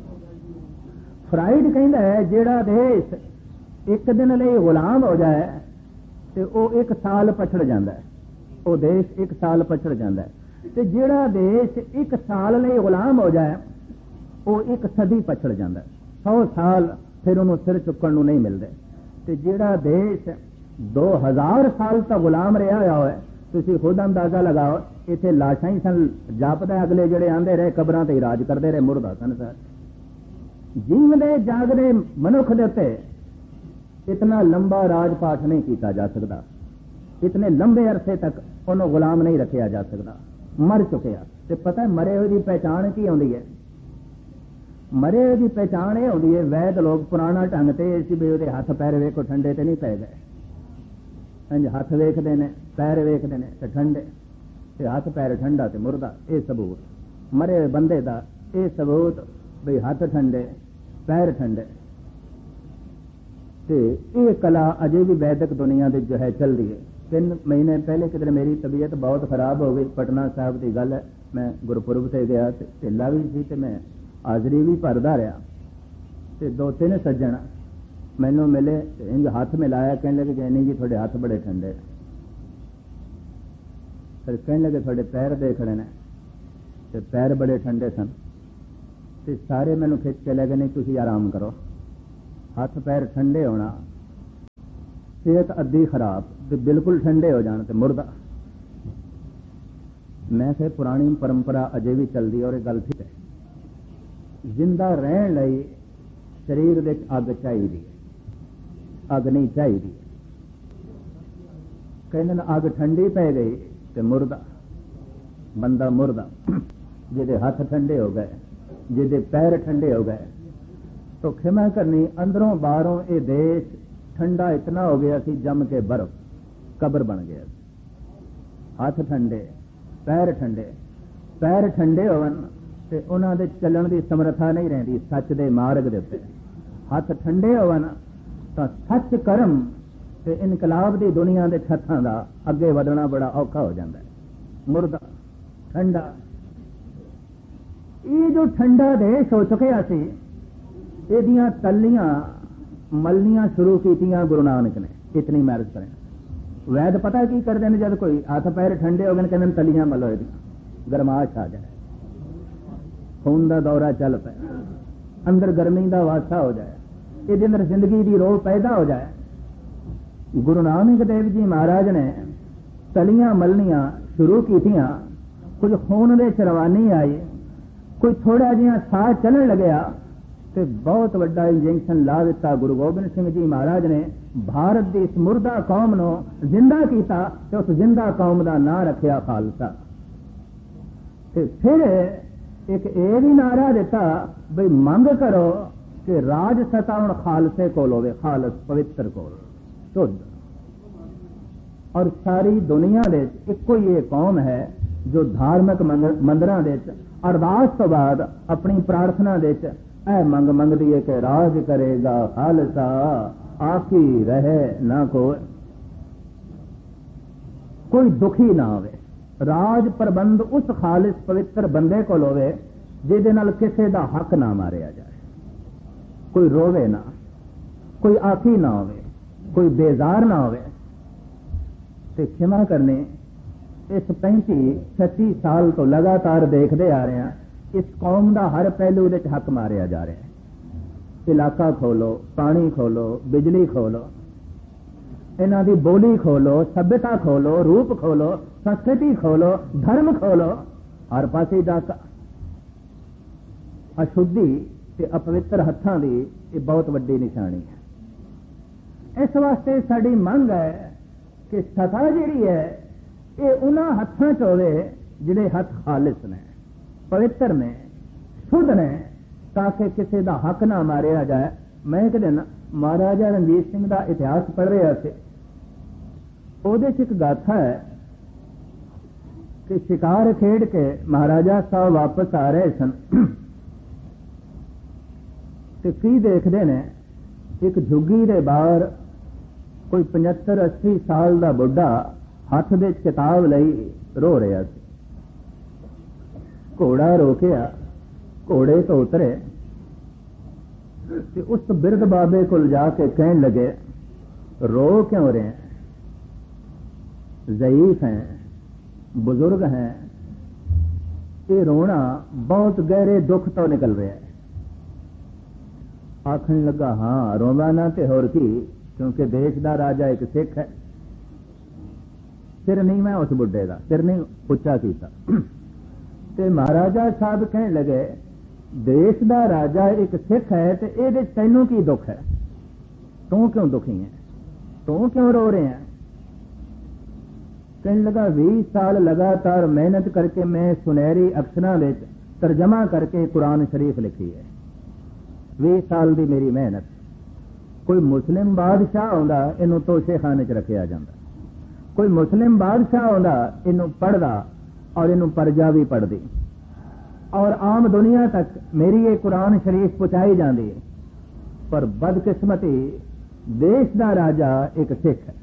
B: ਫਰਾਇਡ ਕਹਿੰਦਾ ਹੈ ਜਿਹੜਾ ਦੇਸ਼ ਇੱਕ ਦਿਨ ਲਈ ਗੁਲਾਮ ਹੋ ਜਾਏ ਤੇ ਉਹ ਇੱਕ ਸਾਲ ਪਛੜ ਜਾਂਦਾ ਹੈ, ਉਹ ਦੇਸ਼ ਇੱਕ ਸਾਲ ਪਛੜ ਜਾਂਦਾ ਹੈ। ਤੇ ਜਿਹੜਾ ਦੇਸ਼ ਇੱਕ ਸਾਲ ਲਈ ਗੁਲਾਮ ਹੋ ਜਾਏ ਉਹ ਇੱਕ ਸਦੀ ਪਛੜ ਜਾਂਦਾ ਹੈ, ਸੌ ਸਾਲ ਫਿਰ ਉਹਨੂੰ ਸਿਰ ਚੁੱਕਣ ਨੂੰ ਨਹੀਂ ਮਿਲਦੇ। ਤੇ ਜਿਹੜਾ ਦੇਸ਼ ਦੋ ਹਜ਼ਾਰ ਸਾਲ ਤੱਕ ਗੁਲਾਮ ਰਿਹਾ ਹੋਇਆ ਹੋਵੇ, ਤੁਸੀਂ ਖੁਦ ਅੰਦਾਜ਼ਾ ਲਗਾਓ, ਇੱਥੇ ਲਾਸ਼ਾਂ ਹੀ ਸਨ ਜਾਪਦਾ, ਅਗਲੇ ਜਿਹੜੇ ਆਂਦੇ ਰਹੇ ਕਬਰਾਂ ਤੇ ਰਾਜ ਕਰਦੇ ਰਹੇ, ਮੁਰਦਾ ਸਨ ਸਰ। ਜੀਵਦੇ ਜਾਗਦੇ ਮਨੁੱਖ ਦੇ ਉੱਤੇ ਇਤਨਾ ਲੰਬਾ ਰਾਜ ਪਾਠ ਨਹੀਂ ਕੀਤਾ ਜਾ ਸਕਦਾ, ਇਤਨੇ ਲੰਬੇ ਅਰਸੇ ਤੱਕ ਉਹਨੂੰ ਗੁਲਾਮ ਨਹੀਂ ਰੱਖਿਆ ਜਾ ਸਕਦਾ। ਮਰ ਚੁੱਕਿਆ ਤੇ ਪਤਾ ਮਰੇ ਹੋਏ ਦੀ ਪਹਿਚਾਣ ਕੀ ਆਉਂਦੀ ਹੈ? ਮਰੇ ਹੋਏ ਦੀ ਪਹਿਚਾਣ ਇਹ ਆਉਂਦੀ ਹੈ, ਵੈਦ ਲੋਕ ਪੁਰਾਣਾ ਢੰਗ ਤੇ ਇਸ ਵੀ ਉਹਦੇ ਹੱਥ ਪੈਰ ਵੇਖੋ ਠੰਡੇ ਤੇ ਨਹੀਂ ਪੈ ਗਏ, ਇੰਜ ਹੱਥ ਵੇਖਦੇ ਨੇ, ਪੈਰ ਵੇਖਦੇ ਨੇ ਤੇ ਠੰਡੇ, ਤੇ ਹੱਥ ਪੈਰ ਠੰਡਾ ਤੇ ਮੁਰਦਾ। ਇਹ ਸਬੂਤ ਮਰੇ ਹੋਏ ਬੰਦੇ ਦਾ, ਇਹ ਸਬੂਤ ਬਈ ਹੱਥ ਠੰਡੇ ਪੈਰ ਠੰਡੇ। ਤੇ ਇਹ ਕਲਾ ਅਜੇ ਵੀ ਵੈਦਿਕ ਦੁਨੀਆ ਦੇ ਜੋ ਹੈ ਚੱਲ ਰਹੀ ਹੈ। ਤਿੰਨ ਮਹੀਨੇ ਪਹਿਲੇ ਕਿਧਰੇ ਮੇਰੀ ਤਬੀਅਤ ਬਹੁਤ ਖਰਾਬ ਹੋ ਗਈ, ਪਟਨਾ ਸਾਹਿਬ ਦੀ ਗੱਲ ਹੈ, ਮੈਂ ਗੁਰਪੁਰਬ ਤੇ ਗਿਆ ਤੇ ਢਿੱਲਾ ਵੀ ਸੀ ਤੇ ਮੈਂ ਹਾਜ਼ਰੀ ਵੀ ਭਰਦਾ ਰਿਹਾ। ਤੇ ਦੋ ਤਿੰਨ ਸੱਜਣ ਮੈਨੂੰ ਮਿਲੇ, ਇੰਜ ਹੱਥ ਮਿਲਾਇਆ, ਕਹਿਣ ਲੱਗੇ ਜੈਨੀ ਜੀ ਤੁਹਾਡੇ ਹੱਥ ਬੜੇ ਠੰਡੇ। ਫਿਰ ਕਹਿਣ ਲੱਗੇ ਤੁਹਾਡੇ ਪੈਰ ਦੇਖਣੇ ਨੇ, ਤੇ ਪੈਰ ਬੜੇ ਠੰਡੇ ਸਨ। ਤੇ ਸਾਰੇ ਮੈਨੂੰ ਖਿੱਚ ਕੇ ਲੈ ਗਏ, ਨਹੀਂ ਤੁਸੀਂ ਆਰਾਮ ਕਰੋ, हथ पैर ठंडे होना, सेहत अद्धी खराब तो बिल्कुल ठंडे हो जाने ते मुर्दा। मैं फिर पुरानी परंपरा अजे भी चलती और गल ठीक है। जिंदा रहन लई शरीर विच अग चाहिए, अग नहीं चाहिए। कहते अग ठंडी पै गई तो मुर्दा, बंदा मुर्दा। जिहदे हाथ ठंडे हो गए, जिहदे पैर ठंडे हो गए, तो खिमा करनी अंदरों बाहरों ये देश ठंडा इतना हो गया सी जम के बर्फ कबर बन गया। हाथ ठंडे, पैर ठंडे, पैर ठंडे होवन ते उन्हां दे चलण दी समर्था नहीं रहिंदी सच दे मार्ग दे उत्ते। हाथ ठंडे होवन तां सच कर्म ते इनकलाब दी दुनिया दे छत्थां दा अगे वधना बड़ा औखा हो जाता है। मुर्दा ठंडा, ये जो ठंडा देश हो चुकिया सी, इहदियां तलियां मलनियां शुरू कीतियां गुरु नानक ने। इतनी मैरिज करें वैद पता की करते हैं, जब कोई हाथ पैर ठंडे हो गए कहते तलियां मलो, इहदियां गरमाश आ जाए, खून का दौरा चल पे, अंदर गर्मी का वासा हो जाए, ये अंदर जिंदगी की रोह पैदा हो जाए। गुरु नानक देव जी महाराज ने तलियां मलनियां शुरू कीतियां, कुछ खून दे च रवानी आई, कोई थोड़ा जिहा साह चलन लग्या तो बहुत वड्डा इंजेक्शन ला दिता। गुरु गोबिंद सिंह जी महाराज ने भारत की इस मुर्दा कौम नूं जिंदा किया तो उस जिंदा कौम का नां रखिया खालसा। ते फिर एक ये भी नारा दिता बई मंग करो कि राज सता हुण खालसे कोल होवे, खालस पवित्र कोल शुद्ध। और सारी दुनिया दे इक्को ही ये कौम है जो धार्मिक मंदिरां दे अरदास तो बाद अपनी प्रार्थना दे ऐ मंग मंगदी है कि राज करेगा खालसा, आखी रहे ना कोई, कोई दुखी ना होवे। राज प्रबंध उस खालिस पवित्र बंदे को होवे जिहदे नाल किसे दा हक ना मारिया जाए, कोई रोवे ना, कोई आखी ना होवे, कोई बेजार ना होवे। ते क्षमा करने इस पैंती छत्ती साल तो लगातार देखते आ रहे हैं, इस कौम का हर पहलू दे हक मारिया जा रहा है। इलाका खोलो, पानी खोलो, बिजली खोलो, इन्हां दी बोली खोलो, सभ्यता खोलो, रूप खोलो, संस्कृति खोलो, धर्म खोलो, हर पासे डाका। अशुद्धि ते अपवित्र हत्थां दी ये बहुत वड्डी निशानी है। इस वास्ते साडी मंग है कि सता जिहड़ी है ये उन्हां हत्थां च होवे जिहड़े हथ खालिस ने, पवित्र ने, शुद्ध ने, ताकि किसी का हक ना मारिया जाए। मैं एक दिन महाराजा रणजीत सिंह का इतिहास पढ़ रहा थे, उहदे च एक गाथा है कि शिकार खेड के महाराजा साहब वापस आ रहे सन ते की देखते ने एक झुग्गी दे बाहर कोई पचहत्तर अस्सी साल का बुढ़ा हथ दे किताब लई रो रहा सी। घोड़ा रोकिया, घोड़े तो उतरे ते उस बिरध बाबे को जाके कहने लगे रो क्यों रहे हैं, ज़ईफ हैं, बुजुर्ग हैं, ये रोना बहुत गहरे दुख तो निकल रहा है। आखन लगा हाँ रोवा ना ते होर की, क्योंकि देश का राजा एक सिख है। सिर नहीं मैं उस बुढ़े का सिर नहीं उच्चा किया। ते महाराजा साहब कहने लगे देश का राजा एक सिख है तो ये तैनू की दुख है, तू क्यों दुखी है, तू क्यों रो रहे हैं। कहने लगा बीस साल लगातार मेहनत करके मैं सुनहरी अक्षरां में तर्जमा करके कुरान शरीफ लिखी है। बीस साल की मेरी मेहनत। कोई मुस्लिम बादशाह आंदा इनू तोशे खाने च रखा जाता, कोई मुस्लिम बादशाह आंदा इनू पढ़दा और इनू प्रजा भी पढ़ती, और आम दुनिया तक मेरी ये कुरान शरीफ पहुंचाई जाती है। पर बदकिस्मती देश का राजा एक सिख है।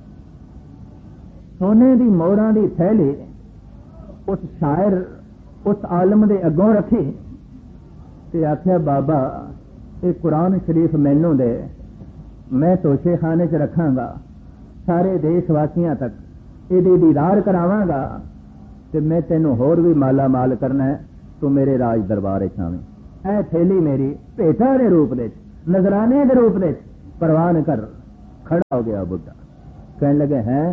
B: सोने की मोहरां की थैली उस शायर उस आलम के अगों रखी ते आख्या बाबा ये कुरान शरीफ मैनू दे, मैं तोशे खाने च रखांगा, सारे देशवासियों तक ये दीदार करावांगा ते मैं तेनू होर भी माला माल करना है, तू मेरे राज दरबार आवी। ऐ थैली मेरी भेटा दे रूप दे नजराने के रूप में परवान कर खड़ा हो गया। बुढ़ा कहने लगे हैं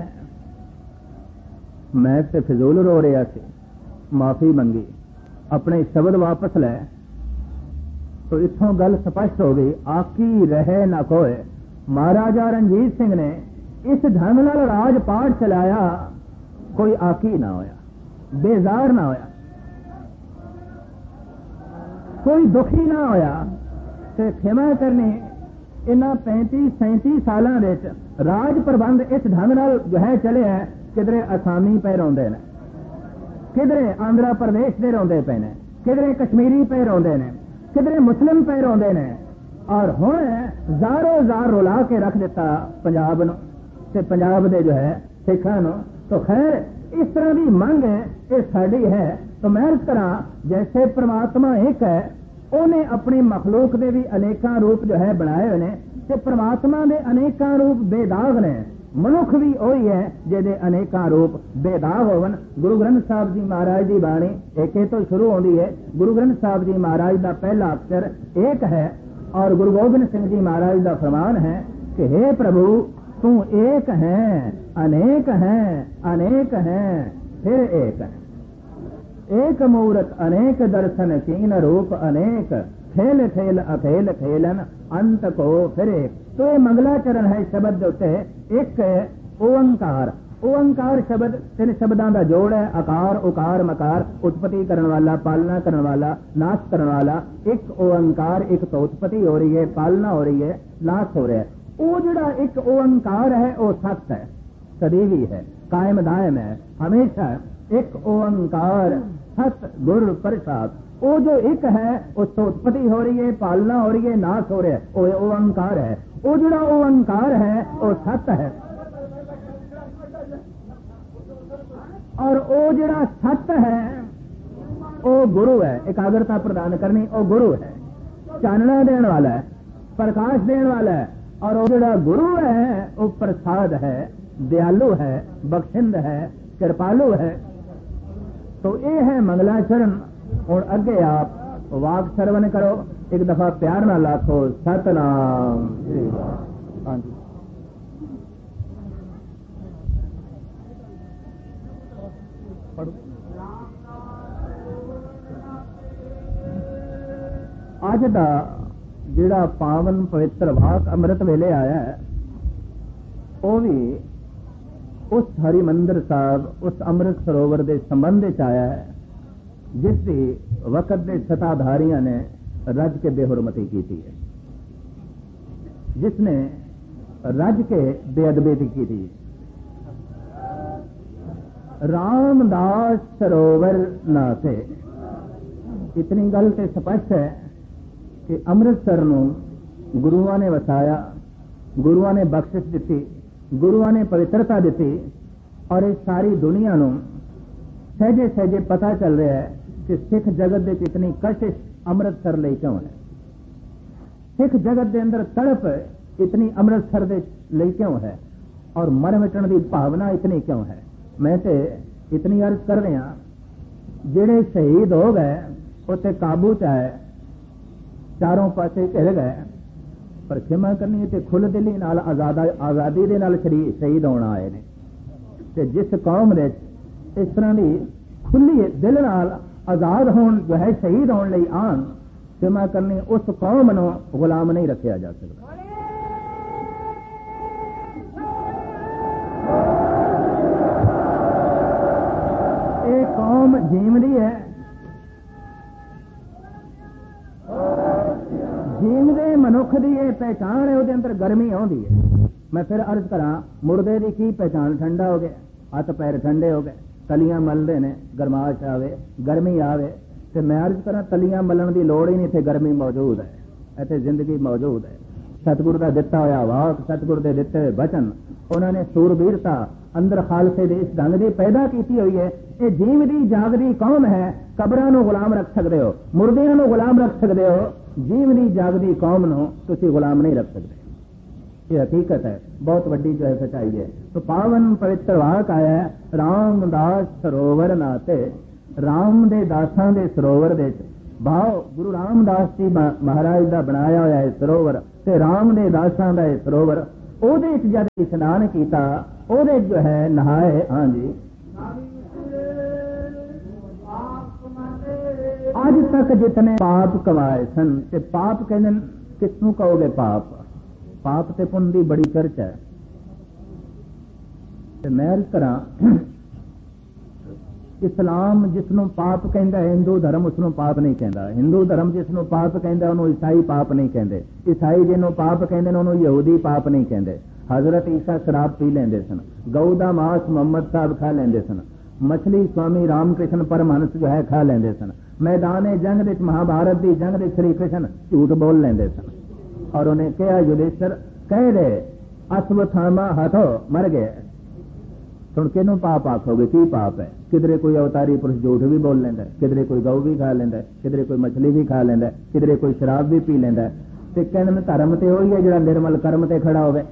B: मैं तो फिजूल रो रहा सी, माफी मंगी, अपने शब्द वापस लै। तो इत्थों गल स्पष्ट हो गई, आकी रहे ना कोई। महाराजा रणजीत सिंह ने इस ढंग नाल राज पाठ चलाया, कोई आकी ना होया, बेजार ना होया, कोई दुखी ना होया। ते क्षमा करनी इन्हां पैंती सैंती सालां विच राज प्रबंध इस ढंग नाल जो है चले है, किधरे असामी पे रोंदे ने, किधरे आंध्र प्रदेश दे रोंदे पे ने, किधरे कश्मीरी पे रोंदे ने, किधरे मुस्लिम पे रोंदे ने, और हुण जारो जार रुला के रख दिता पंजाब नूं ते पंजाब दे जो है सिखां नूं। तो खैर इस तरह की मंग ये साडी है। तो मैं इस तरह जैसे परमात्मा एक है, उन्हें अपनी मखलूक दे भी अनेकां रूप जो है बनाए हुए ने, ते परमात्मा दे अनेकां रूप बेदाग ने। मनुख भी वही है जिहदे अनेकां रूप बेदाग होवन। गुरु ग्रंथ साहब जी महाराज की बाणी एक तो शुरू होती है। गुरु ग्रंथ साहब जी महाराज का पहला अक्षर एक है, और गुरु गोबिंद सिंह जी महाराज का फरमान है कि हे प्रभु तू एक है, अनेक है, अनेक है, फिर एक है। एक मूरत अनेक दर्शन कीन रूप अनेक, खेल खेल अखेल खेलन अंत को फिर एक। तो ये मंगलाचरण है शब्द उत्ते एक ओंकार। ओंकार शब्द तीन शब्दों का जोड़ है, आकार उकार मकार, उत्पत्ति करने वाला, पालना करने वाला, नाश करने वाला। एक ओंकार, एक तो उत्पत्ति हो रही है, पालना हो रही है, नाश हो रहा है। वो जोड़ा एक ओंकार है वो सत्य है, सदैवी है, कायम दायम है, हमेशा एक ओंकार सत गुर प्रसाद। वो जो एक है उससे उत्पत्ति हो रही है, पालना हो रही है, नाश हो रहा है, वो ओंकार है। वो जोड़ा ओंकार है वो सत्य है, और वो जोड़ा सत्य है वो गुरु है। एकाग्रता प्रदान करनी वो गुरु है, चानना देने वाला है, प्रकाश देने वाला है। और वो जोड़ा गुरु है वो प्रसाद है, दयालु है, बख्शिंद है, कृपालु है। तो ये है मंगलाचरण। और अगे आप वाक श्रवण करो, एक दफा प्यार ना लाखो सतनाम श्री वाहिगुरू। हाँ जी अज दा जिहड़ा पावन पवित्र वाक अमृत वेले आया है, वो भी उस हरिमंदिर साहब, उस अमृत सरोवर के संबंध च आया है जिसकी वक्त के सताधारियों ने रज के बेहुरमती की थी, जिसने रज के बेअदबी की थी। रामदास सरोवर नाते इतनी गल तो स्पष्ट है कि अमृतसर नूं गुरुआं ने वसाया, गुरुआं ने बख्शिश दी, गुरुआं ने पवित्रता दी, और इस सारी दुनिया नूं सहजे सहजे पता चल रहा है कि सिख जगत दे इतनी कशिश अमृतसर लई क्यों है, सिख जगत के अंदर तड़प इतनी अमृतसर दे लई क्यों है, और मर मिटण की भावना इतनी क्यों है। मैं तो इतनी अर्ज कर रहा, जिहड़े शहीद हो गए उत्ते काबू च आए, चारों पासे घिर गए, पर खिमा करनी ते खुल दिली नाल आजादा आजादी दे नाल शहीद होना आए ने। ते जिस कौम दे इस तरह की खुली दिल नाल आजाद होन जो है शहीद होने लई आन, खिमा करनी उस कौम नूं गुलाम नहीं रखा जा सकता। ये कौम जीवदी है, जीवदे मनुख की यह पहचान है, उसके अंदर गर्मी आती है। मैं फिर अर्ज करा, मुर्दे की की पहचान, ठंडा हो गया, हथ पैर ठंडे हो गए, तलियां मलते ने, गरमाश आवे, गर्मी आवे, तो मैं अर्ज करा तलियां मलन की लोड़ ही नहीं, इत्थे गर्मी मौजूद है, इत्थे जिंदगी मौजूद है। सतगुरु का दिता होया वाक, सतगुरु के दिते हुए वचन, उन्होंने सूरबीरता अंदर खालसे दे इस ढंग की पैदा की हुई है। ये जीवदी जागदी कौम है, कबरां नूं गुलाम रख सकते हो, मुर्दियां नूं गुलाम रख सकते हो, जीवदी जागदी कौम नूं तुसीं गुलाम नहीं रख सकते। ये हकीकत है, बहुत बड़ी जो है सच्चाई है। तो पावन पवित्र वाक आया है, रामदास सरोवर नाते, राम दे दासां दे सरोवर दे भाव गुरु रामदास जी महाराज का बनाया होया है सरोवर ते राम दे दासां दा सरोवर ओदे च जद इशनान कीता ओदे जो है नहाए। हाँ जी आज तक जितने पाप कमाए सन ते पाप कहने किसनू कहोगे पाप पाप ते पुण्य की बड़ी चर्चा है। ते मैं करा इस्लाम जिसनों पाप कहता है हिंदू धर्म उसनों पाप नहीं कहता। हिंदू धर्म जिसनों पाप कहता उन्होंने ईसाई पाप नहीं कहते। ईसाई जिन्हों पाप कहते उन्होंने यहूदी पाप नहीं कहते। हजरत ईसा शराब पी लेंदे सन, गऊ का मांस मोहम्मद साहब खा लेंदे सन, मछली स्वामी रामकृष्ण परमहंस जो है खा लेंदे सन, मैदान जंग दे महाभारत की जंग दे श्री कृष्ण झूठ बोल लेंदे सन। और उन्हें कहा युधिष्ठिर कह दे अश्वत्थामा हथो मर गए। सुन किनू पाप आखोगे की पाप है? किधरे कोई अवतारी पुरुष झूठ भी बोल लेंदा है, किधरे कोई गऊ भी खा लेंदा है, किधरे कोई मछली भी खा लेंदा है, किधरे कोई शराब भी पी लेंदा है। ते कहने धर्म ते होई है जिहड़ा निर्मल कर्म ते खड़ा होवे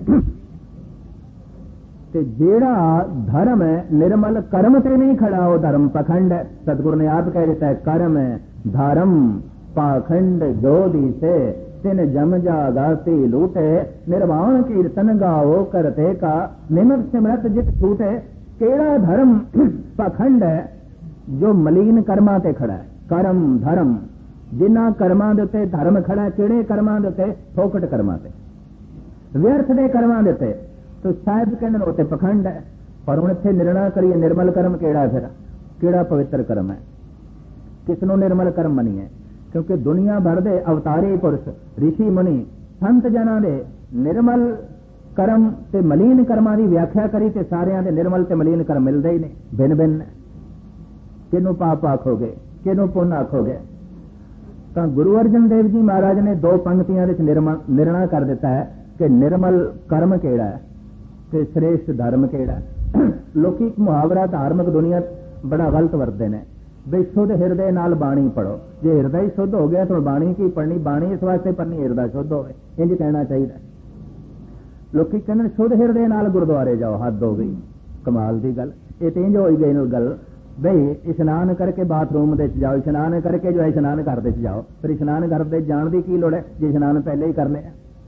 B: ते जेड़ा धर्म है निर्मल कर्म ते नहीं खड़ा हो धर्म पखंड है। सतगुरु ने आप कह देता है कर्म है धर्म पाखंड जो दिसे तिन जम जा गाती लूटे निर्वाण कीर्तन गाओ करते का निमक सिमरत जित छूटे। केड़ा धर्म पखंड है जो मलीन कर्मा ते खड़ा है। कर्म धर्म जिन्ना कर्मा दे उत्ते धर्म खड़ा है, केड़े कर्मा दे उत्ते? फोकट कर्मा ते व्यर्थ दे कर्मा दे उत्ते। तो साहिब कहने उत्ते पखंड है। पर हुण इत्थे निर्णय करिए निर्मल कर्म केड़ा है? फिर केड़ा पवित्र कर्म है? किसनों निर्मल कर्म मनीए? क्योंकि दुनिया भर दे अवतारी पुरुष ऋषि मुनि संत जना दे निर्मल कर्म ते मलीन कर्मां दी व्याख्या करी ते सारियां दे निर्मल ते मलीन कर्म मिलदे ही नहीं, भिन्न भिन्न। किनू पाप आखोगे किनू पुण्य आखोगे? तो गुरु अर्जन देव जी महाराज ने दो पंक्तियां विच निर्णय कर दिता है कि निर्मल कर्म केड़ा है ते श्रेष्ठ धर्म केड़ा है। लोकी मुहावरा धार्मिक दुनिया बड़ा गलत वरतदे ने बे शुद्ध हिरदे नाल बाणी पढ़ो। जे हिरदा शुद्ध हो गया तो बाणी की पढ़नी? बाणी इस वास्ते पढ़नी हिरदा शुद्ध होवे, इंज कहना चाहिए। लोकी कहंदे शुद्ध हिरदे नाल गुरुद्वारे जाओ, हद हो गई, कमाल दी गल। ये तो इंज होई गई गल बई इशनान करके बाथरूम दे जाओ, इशनान करके जो है इशनान घर दे जाओ। फिर इशनान घर दे जाण दी की लोड़ है जे इशनान पहले ही करने।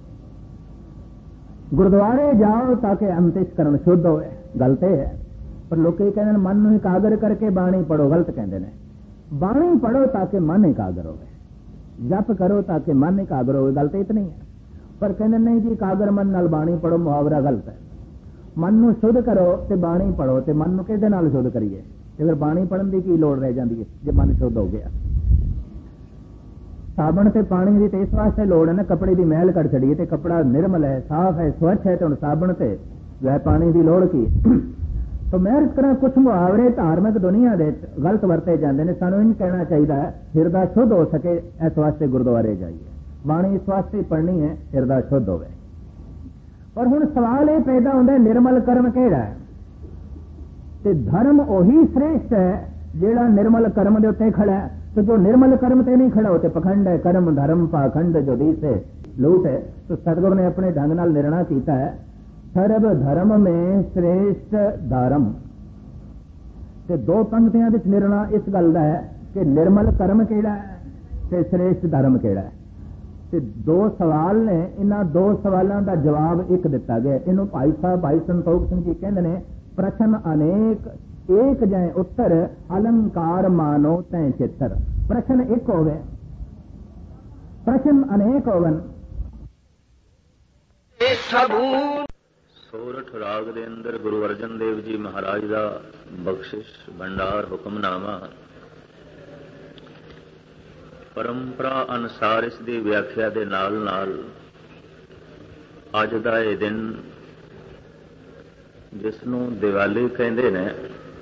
B: गुरुद्वारे जाओ ताकि अंतःकरण शुद्ध होवे, गलत है। पर लोग कहते हैं मन नूं एकागर करके बाणी पढ़ो, गलत कहते हैं। बाणी पढ़ो ताकि मन एकागर हो, जप करो ताकि मन एकागर हो, गलत इतनी है। पर कहते नहीं जी एकागर मन नाल बाणी पढ़ो, मुहावरा गलत है। मन नूं शुद्ध करो ते बाणी पढ़ो, ते मन नूं किहदे नाल शुद्ध करिए? ते फिर बाणी पढ़न दी की लोड़ रह जाती है जे मन शुद्ध हो गया। साबण ते पानी दी ते इस वास्ते लोड़ है ना, कपड़े की मैल कट छड़िए ते कपड़ा निर्मल है, साफ है, स्वच्छ है, तो हुण साबण ते वह पानी की लोड़ की। तो मैं इस तरह कुछ मुहावरे धार्मिक दुनिया दे गलत वरते जाते हैं। सानू इंज कहना चाहिए हिरदा शुद्ध हो सके इस वास्ते गुरुद्वारे जाइए, बाणी इस वास्ते पढ़नी है हिरदा शुद्ध होवे। पर हुण सवाल ये पैदा होंदा निर्मल कर्म केड़ा है? ते धर्म ओही श्रेष्ठ है जेड़ा निर्मल कर्म दे उत्ते खड़ा है। तो जो निर्मल कर्म ते नहीं खड़ा होते पखंड है, कर्म धर्म पाखंड जो दिसे लूट है। तो सतगुरु ने अपने ढंग नाल निर्णय किया है सर्व धर्म में श्रेष्ठ धर्म। ते दो पंक्तियां विच निर्णय इस गल दा है कि निर्मल कर्म केड़ा है ते श्रेष्ठ धर्म केड़ा है। ते दो सवाल ने, इन्हां दो सवालों का जवाब एक दिता गया। इन्हों भाई साहब भाई संतोख सिंह जी कहते हैं प्रश्न अनेक एक जाए उत्तर अलंकार मानो तय चित्र। प्रश्न एक हो गए, प्रश्न अनेक होवन।
A: सोरठ राग दे अंदर गुरु अर्जन देव जी महाराज का बख्शिश भंडार हुक्मनामा परंपरा अनुसार इस दी व्याख्या दे नाल नाल अज दा ये दिन जिसनों दिवाली कहते ने,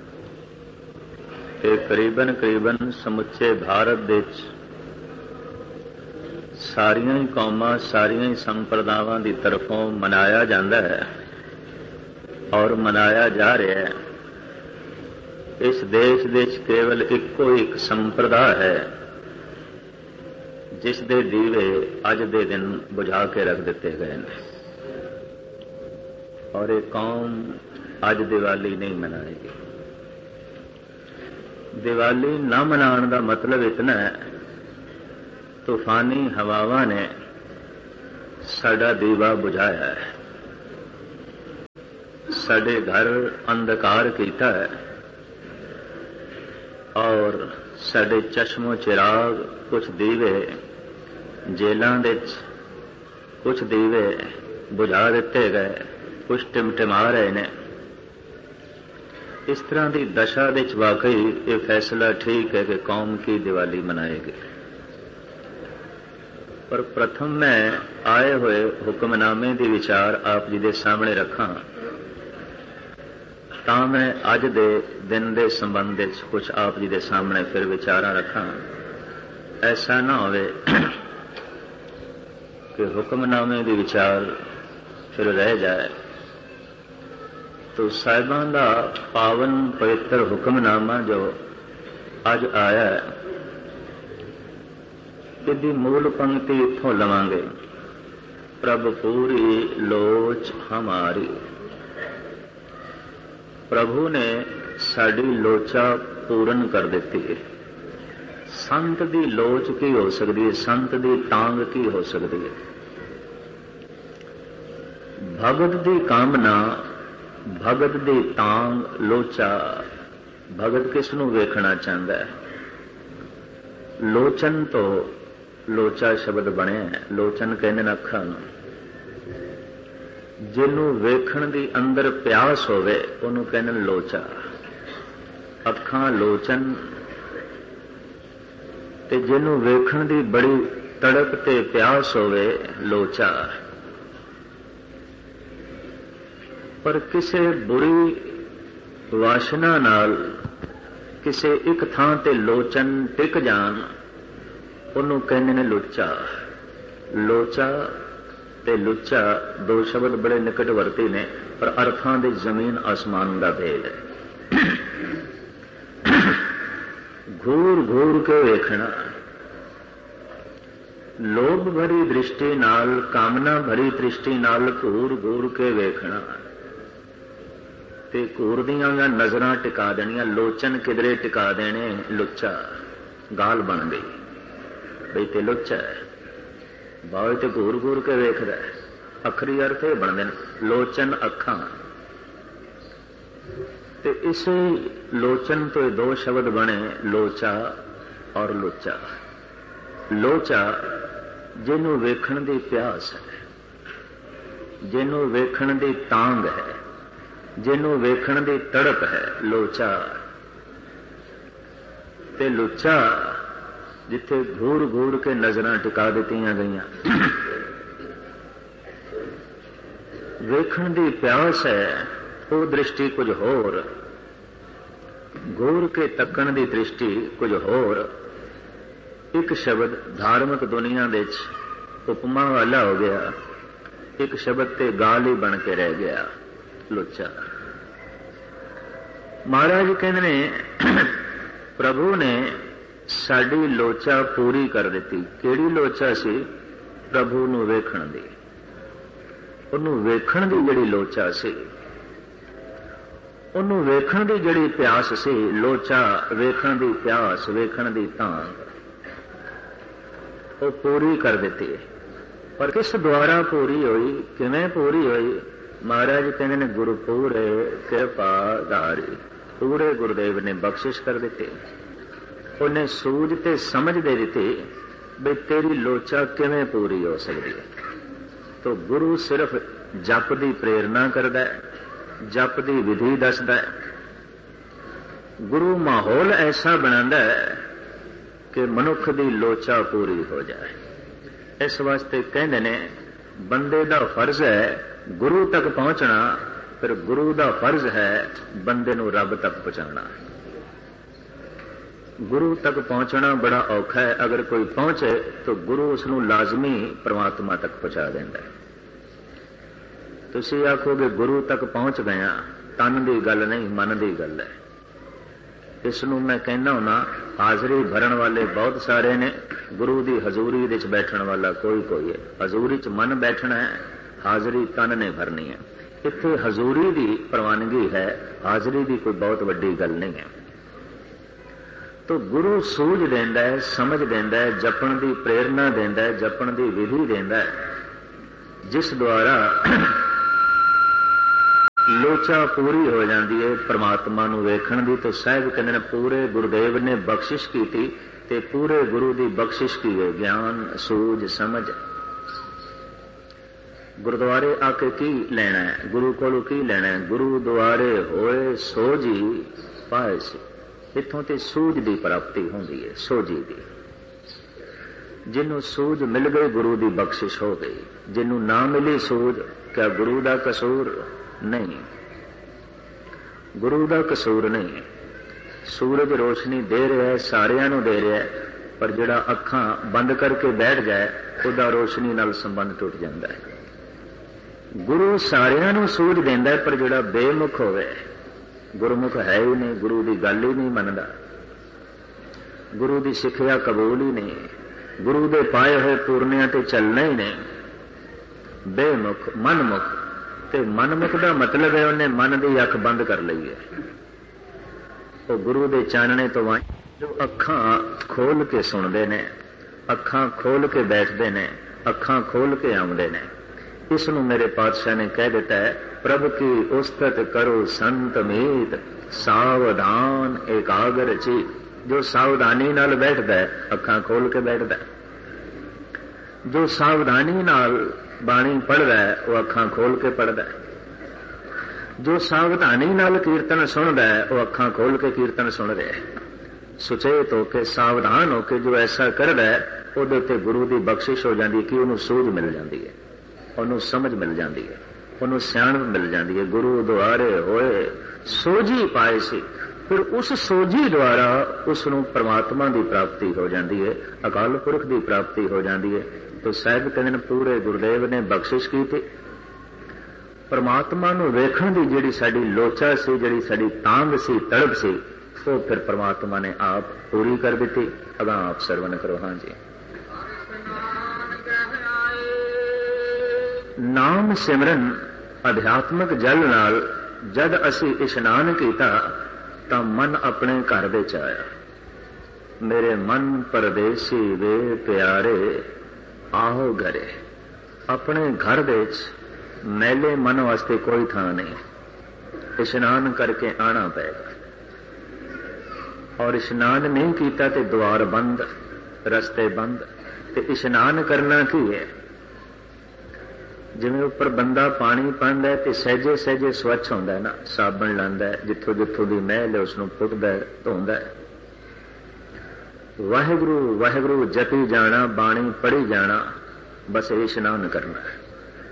A: ये करीबन करीबन समुचे भारत दे सारियां ही कौमां सारियां ही संप्रदावां दी तरफों मनाया जाता है और मनाया जा रहा है। इस देश दे केवल इको एक संप्रदाय है जिस दे दीवे अज दे दिन बुझा के रख दिते गए हैं और एक कौम अज दिवाली नहीं मनाएगी। दिवाली न मनाने का मतलब इतना है
B: ਤੂਫਾਨੀ ਹਵਾਵਾਂ ਨੇ ਸਾਡਾ ਦੀਵਾ ਬੁਝਾਇਆ ਹੈ, ਸਾਡੇ ਘਰ ਅੰਧਕਾਰ ਕੀਤਾ ਹੈ ਔਰ ਸਾਡੇ ਚਸ਼ਮੋ ਚਿਰਾਗ ਕੁਛ ਦੀਵੇ ਜੇਲਾਂ ਦੇ ਕੁਛ ਦੀਵੇ ਬੁਝਾ ਦਿੱਤੇ ਗਏ, ਕੁਛ ਟਿਮਟਿਮਾ ਰਹੇ ਨੇ। ਇਸ ਤਰ੍ਹਾਂ ਦੀ ਦਸ਼ਾ ਵਿੱਚ ਵਾਕਈ ਇਹ ਫੈਸਲਾ ਠੀਕ ਹੈ ਕਿ ਕੌਮ ਕੀ ਦੀਵਾਲੀ ਮਨਾਏਗੀ। ਪਰ ਪ੍ਰਥਮ ਮੈਂ ਆਏ ਹੋਏ ਹੁਕਮਨਾਮੇ ਦੀ ਵਿਚਾਰ ਆਪ ਜੀ ਦੇ ਸਾਹਮਣੇ ਰੱਖਾਂ ਤਾਂ ਮੈਂ ਅੱਜ ਦੇ ਦਿਨ ਦੇ ਸੰਬੰਧ ਵਿੱਚ ਕੁਝ ਆਪ ਜੀ ਦੇ ਸਾਹਮਣੇ ਫਿਰ ਵਿਚਾਰਾਂ ਰੱਖਾਂ। ਐਸਾ ਨਾ ਹੋਵੇ ਕਿ ਹੁਕਮਨਾਮੇ ਦੀ ਵਿਚਾਰ ਫਿਰ ਰਹਿ ਜਾਏ। ਤੋ ਸਾਹਿਬਾਂ ਦਾ ਪਾਵਨ ਪਵਿੱਤਰ ਹੁਕਮਨਾਮਾ ਜੋ ਅੱਜ ਆਇਆ ਹੈ, ਇਹਦੀ ਮੂਲ ਪੰਕਤੀ ਇੱਥੋਂ ਲਵਾਂਗੇ, ਪ੍ਰਭ ਪੂਰੀ ਲੋਚ ਹਮਾਰੀ। ਪ੍ਰਭੂ ਨੇ ਸਾਡੀ ਲੋਚਾ ਪੂਰਨ ਕਰ ਦਿੱਤੀ ਹੈ। ਸੰਤ ਦੀ ਲੋਚ ਕੀ ਹੋ ਸਕਦੀ ਹੈ? ਸੰਤ ਦੀ ਤਾਂਗ ਕੀ ਹੋ ਸਕਦੀ ਹੈ? ਭਗਤ ਦੀ ਕਾਮਨਾ, ਭਗਤ ਦੀ ਤਾਂਗ, ਲੋਚਾ। ਭਗਤ ਕਿਸ ਨੂੰ ਵੇਖਣਾ ਚਾਹੁੰਦਾ ਹੈ? ਲੋਚਨ ਤੋਂ ਲੋਚਾ ਸ਼ਬਦ ਬਣਿਆ ਹੈ। ਲੋਚਨ ਕਹਿੰਦੇ ਨੇ ਅੱਖਾਂ ਨੂੰ। ਜਿਹਨੂੰ ਵੇਖਣ ਦੀ ਅੰਦਰ ਪਿਆਸ ਹੋਵੇ ਉਹਨੂੰ ਕਹਿੰਦੇ ਨੇ ਲੋਚਾ। ਅੱਖਾਂ ਲੋਚਨ, ਤੇ ਜਿਹਨੂੰ ਵੇਖਣ ਦੀ ਬੜੀ ਤੜਪ ਤੇ ਪਿਆਸ ਹੋਵੇ ਲੋਚਾ। ਪਰ ਕਿਸੇ ਬੁਰੀ ਵਾਸ਼ਨਾ ਨਾਲ ਕਿਸੇ ਇੱਕ ਥਾਂ ਤੇ ਲੋਚਨ ਟਿਕ ਜਾਣ ਉਹਨੂੰ ਕਹਿੰਦੇ ਨੇ ਲੁੱਚਾ। ਲੋਚਾ ਤੇ ਲੁੱਚਾ ਦੋ ਸ਼ਬਦ ਬੜੇ ਨਿਕਟਵਰਤੀ ਨੇ, ਪਰ ਅਰਥਾਂ ਦੇ ਜ਼ਮੀਨ ਆਸਮਾਨ ਦਾ ਭੇਦ ਹੈ। ਘੂਰ ਘੂਰ ਕੇ ਵੇਖਣਾ, ਲੋਭ ਭਰੀ ਦ੍ਰਿਸ਼ਟੀ ਨਾਲ, ਕਾਮਨਾ ਭਰੀ ਦ੍ਰਿਸ਼ਟੀ ਨਾਲ ਘੂਰ ਘੂਰ ਕੇ ਵੇਖਣਾ ਤੇ ਘੂਰ ਦੀਆਂ ਨਜ਼ਰਾਂ ਟਿਕਾ ਦੇਣੀਆਂ। ਲੋਚਨ ਕਿਧਰੇ ਟਿਕਾ ਦੇਣੇ, ਲੁੱਚਾ। ਗਾਲ ਬਣ ਗਈ ਬਈ ਤੇ ਲੁੱਚਾ ਹੈ, ਬਾਹਰ ਤੇ ਘੂਰ ਘੂਰ ਕੇ ਵੇਖਦਾ। ਅਖਰੀ ਅਰਥ ਇਹ ਬਣਦੇ ਨੇ, ਲੋਚਨ ਅੱਖਾਂ। ਤੇ ਇਸੇ ਲੋਚਨ ਤੋਂ ਇਹ ਦੋ ਸ਼ਬਦ ਬਣੇ, ਲੋਚਾ ਔਰ ਲੁੱਚਾ। ਲੋਚਾ ਜਿਹਨੂੰ ਵੇਖਣ ਦੀ ਪਿਆਸ ਹੈ, ਜਿਹਨੂੰ ਵੇਖਣ ਦੀ ਤਾਂਗ ਹੈ, ਜਿਹਨੂੰ ਵੇਖਣ ਦੀ ਤੜਪ ਹੈ, ਲੋਚਾ। ਤੇ ਲੁੱਚਾ ਜਿੱਥੇ ਘੂਰ ਘੂਰ ਕੇ ਨਜ਼ਰਾਂ ਟਿਕਾ ਦਿੱਤੀਆਂ ਗਈਆਂ। ਵੇਖਣ ਦੀ ਪਿਆਸ ਹੈ, ਉਹ ਦ੍ਰਿਸ਼ਟੀ ਕੁਝ ਹੋਰ, ਘੂਰ ਕੇ ਤੱਕਣ ਦੀ ਦ੍ਰਿਸ਼ਟੀ ਕੁਝ ਹੋਰ। ਇੱਕ ਸ਼ਬਦ ਧਾਰਮਿਕ ਦੁਨੀਆ ਵਿੱਚ ਉਪਮਾ ਵਾਲਾ ਹੋ ਗਿਆ, ਇੱਕ ਸ਼ਬਦ ਤੇ ਗਾਲ ਹੀ ਬਣ ਕੇ ਰਹਿ ਗਿਆ, ਲੁੱਚਾ। ਮਹਾਰਾਜ ਕਹਿੰਦੇ ਨੇ ਪ੍ਰਭੂ ਨੇ ਸਾਡੀ ਲੋਚਾ ਪੂਰੀ ਕਰ ਦਿੱਤੀ। ਕਿਹੜੀ ਲੋਚਾ ਸੀ? ਪ੍ਰਭੂ ਨੂੰ ਵੇਖਣ ਦੀ। ਉਹਨੂੰ ਵੇਖਣ ਦੀ ਜਿਹੜੀ ਲੋਚਾ ਸੀ, ਉਹਨੂੰ ਵੇਖਣ ਦੀ ਜਿਹੜੀ ਪਿਆਸ ਸੀ, ਲੋਚਾ, ਵੇਖਣ ਦੀ ਪਿਆਸ, ਵੇਖਣ ਦੀ ਤਾਂਗ, ਉਹ ਪੂਰੀ ਕਰ ਦਿੱਤੀ। ਪਰ ਕਿਸ ਦੁਆਰਾ ਪੂਰੀ ਹੋਈ? ਕਿਵੇਂ ਪੂਰੀ ਹੋਈ? ਮਹਾਰਾਜ ਕਹਿੰਦੇ ਨੇ ਗੁਰੂ ਪੂਰੇ ਕਿਰਪਾ ਧਾਰੀ। ਪੂਰੇ ਗੁਰਦੇਵ ਨੇ ਬਖਸ਼ਿਸ਼ ਕਰ ਦਿੱਤੀ। ਉਹਨੇ ਸੂਝ ਤੇ ਸਮਝ ਦੇ ਦਿੱਤੀ ਵੀ ਤੇਰੀ ਲੋਚਾ ਕਿਵੇਂ ਪੂਰੀ ਹੋ ਸਕਦੀ ਹੈ। ਤੋ ਗੁਰੂ ਸਿਰਫ ਜਪ ਦੀ ਪ੍ਰੇਰਨਾ ਕਰਦਾ ਹੈ, ਜਪ ਦੀ ਵਿਧੀ ਦੱਸਦਾ ਹੈ। ਗੁਰੂ ਮਾਹੌਲ ਐਸਾ ਬਣਾਉਂਦਾ ਹੈ ਕਿ ਮਨੁੱਖ ਦੀ ਲੋਚਾ ਪੂਰੀ ਹੋ ਜਾਏ। ਇਸ ਵਾਸਤੇ ਕਹਿੰਦੇ ਨੇ ਬੰਦੇ ਦਾ ਫਰਜ਼ ਹੈ ਗੁਰੂ ਤੱਕ ਪਹੁੰਚਣਾ, ਫਿਰ ਗੁਰੂ ਦਾ ਫਰਜ਼ ਹੈ ਬੰਦੇ ਨੂੰ ਰੱਬ ਤੱਕ ਪਹੁੰਚਾਉਣਾ। ਗੁਰੂ ਤੱਕ ਪਹੁੰਚਣਾ ਬੜਾ ਔਖਾ ਹੈ। ਅਗਰ ਕੋਈ ਪਹੁੰਚੇ ਤਾਂ ਗੁਰੂ ਉਸ ਨੂੰ ਲਾਜ਼ਮੀ ਪਰਮਾਤਮਾ ਤੱਕ ਪਹੁੰਚਾ ਦਿੰਦਾ ਹੈ। ਤੁਸੀਂ ਆਖੋਗੇ ਗੁਰੂ ਤੱਕ ਪਹੁੰਚ ਗਿਆ, ਤਨ ਦੀ ਗੱਲ ਨਹੀਂ, ਮਨ ਦੀ ਗੱਲ ਹੈ। ਇਸ ਨੂੰ ਮੈਂ ਕਹਿੰਦਾ ਹੁਣਾ, ਹਾਜ਼ਰੀ ਭਰਨ ਵਾਲੇ ਬਹੁਤ ਸਾਰੇ ਨੇ, ਗੁਰੂ ਦੀ ਹਜ਼ੂਰੀ ਵਿੱਚ ਬੈਠਣ ਵਾਲਾ ਕੋਈ ਕੋਈ ਹੈ। ਹਜ਼ੂਰੀ 'ਚ ਮਨ ਬੈਠਣਾ ਹੈ, ਹਾਜ਼ਰੀ ਤਨ ਨੇ ਭਰਨੀ ਹੈ। ਇੱਥੇ ਹਜ਼ੂਰੀ ਦੀ ਪ੍ਰਵਾਨਗੀ ਹੈ, ਹਾਜ਼ਰੀ ਦੀ ਕੋਈ ਬਹੁਤ ਵੱਡੀ ਗੱਲ ਨਹੀਂ ਹੈ। तो गुरु सूझ देंदा है, समझ देंदा है, जपण की प्रेरणा देंदा है, जपण की विधि देंदा है, जिस द्वारा लोचा पूरी हो जाती है परमात्मा नूं वेखण दी। तो साहिब कहते हैं पूरे गुरुदेव ने बख्शिश की थी ते पूरे गुरु की बख्शिश की है ज्ञान सूझ समझ। गुरुद्वारे आके की लेना है, गुरु कोलों की लेना है, गुरु द्वारे होए सोझी पाए से। इत्थों ते सूझ की प्राप्ति होंदी है, सोझी की। जिन्हों सूझ मिल गई गुरु की बख्शिश हो गई, जिन्हों ना मिली सूझ क्या गुरु का कसूर नहीं, गुरु का कसूर नहीं। सूरज रोशनी दे रहा है, सारियां नूं दे रहा है, पर जिहड़ा अखां बंद करके बैठ जाए उहदा रोशनी नाल संबंध टुट जाता है। गुरु सारियां नूं सूझ देंदा है, पर जिहड़ा बेमुख होवे, गुरुमुख है ही नहीं, गुरु की गल ही नहीं मनदा, गुरु की सिक्ख्या कबूल ही नहीं, गुरु दे पाए हुए पूर्णियां ते चलना ही नहीं, बेमुख मनमुख। ते मनमुख का मतलब है उन्हें मन की अख बंद कर ली है। वो गुरु के चानने तो वाई जो अखां खोल के सुनते ने, अखां खोल के बैठते ने, अखां खोल के आउंदे ने। इसनूं मेरे पातशाह ने कह दिता है, प्रभ की उस्तत करो संत मीत, सावधान एकाग्र चित। जो सावधानी नाल बैठता है अखां खोल के बैठता है, जो सावधानी नाल बाणी पढ़दा है वो अखां खोल के पढ़दा है, जो सावधानी नाल कीर्तन सुनदा है वो अखां खोल के कीर्तन सुन रहा है। सुचेत होके सावधान होके जो ऐसा करदा है उहदे ते गुरु की बख्शिश हो जाती है कि उन्होंने सूझ मिल जाती है, उन्होंने समझ मिल जाती है, उन्होंने सियाणप मिल जाती है। गुरु द्वारे होए सोझी पाए सी, फिर उस सोझी द्वारा उसनूं परमात्मा की प्राप्ति हो जाती है, अकाल पुरख की प्राप्ति हो जाती है। तो साहिब कहते हैं पूरे गुरुदेव ने बख्शिश की थी। परमात्मा नूं वेखण दी जिहड़ी साडी लोचा सी, जिहड़ी साडी तांग सी, तड़प सी, वो फिर परमात्मा ने आप पूरी कर दी। अगां आप सरवण करो। हाँ जी। नाम सिमरन अध्यात्मक जल नाल जद असी इशनान कीता तां मन अपने घर विच आया। मेरे मन परदेसी वे प्यारे आओ घरे। अपने घर विच मैले मन वास्ते कोई थां नहीं, इशनान करके आना पेगा। और इशनान नहीं कीता ते द्वार बंद, रस्ते बंद। ते इशनान करना की है? जिवें उपर बंदा पानी पांदा है ते सहजे सहजे स्वच्छ होंदा है ना, साबण लांदा है, जिथों जिथों दी मैल है उसनूं पुटदा है, धोंदा है। वाहिगुरु वाहिगुरु जपी जाना, बाणी पढ़ी जाना, बस इशनान करना है।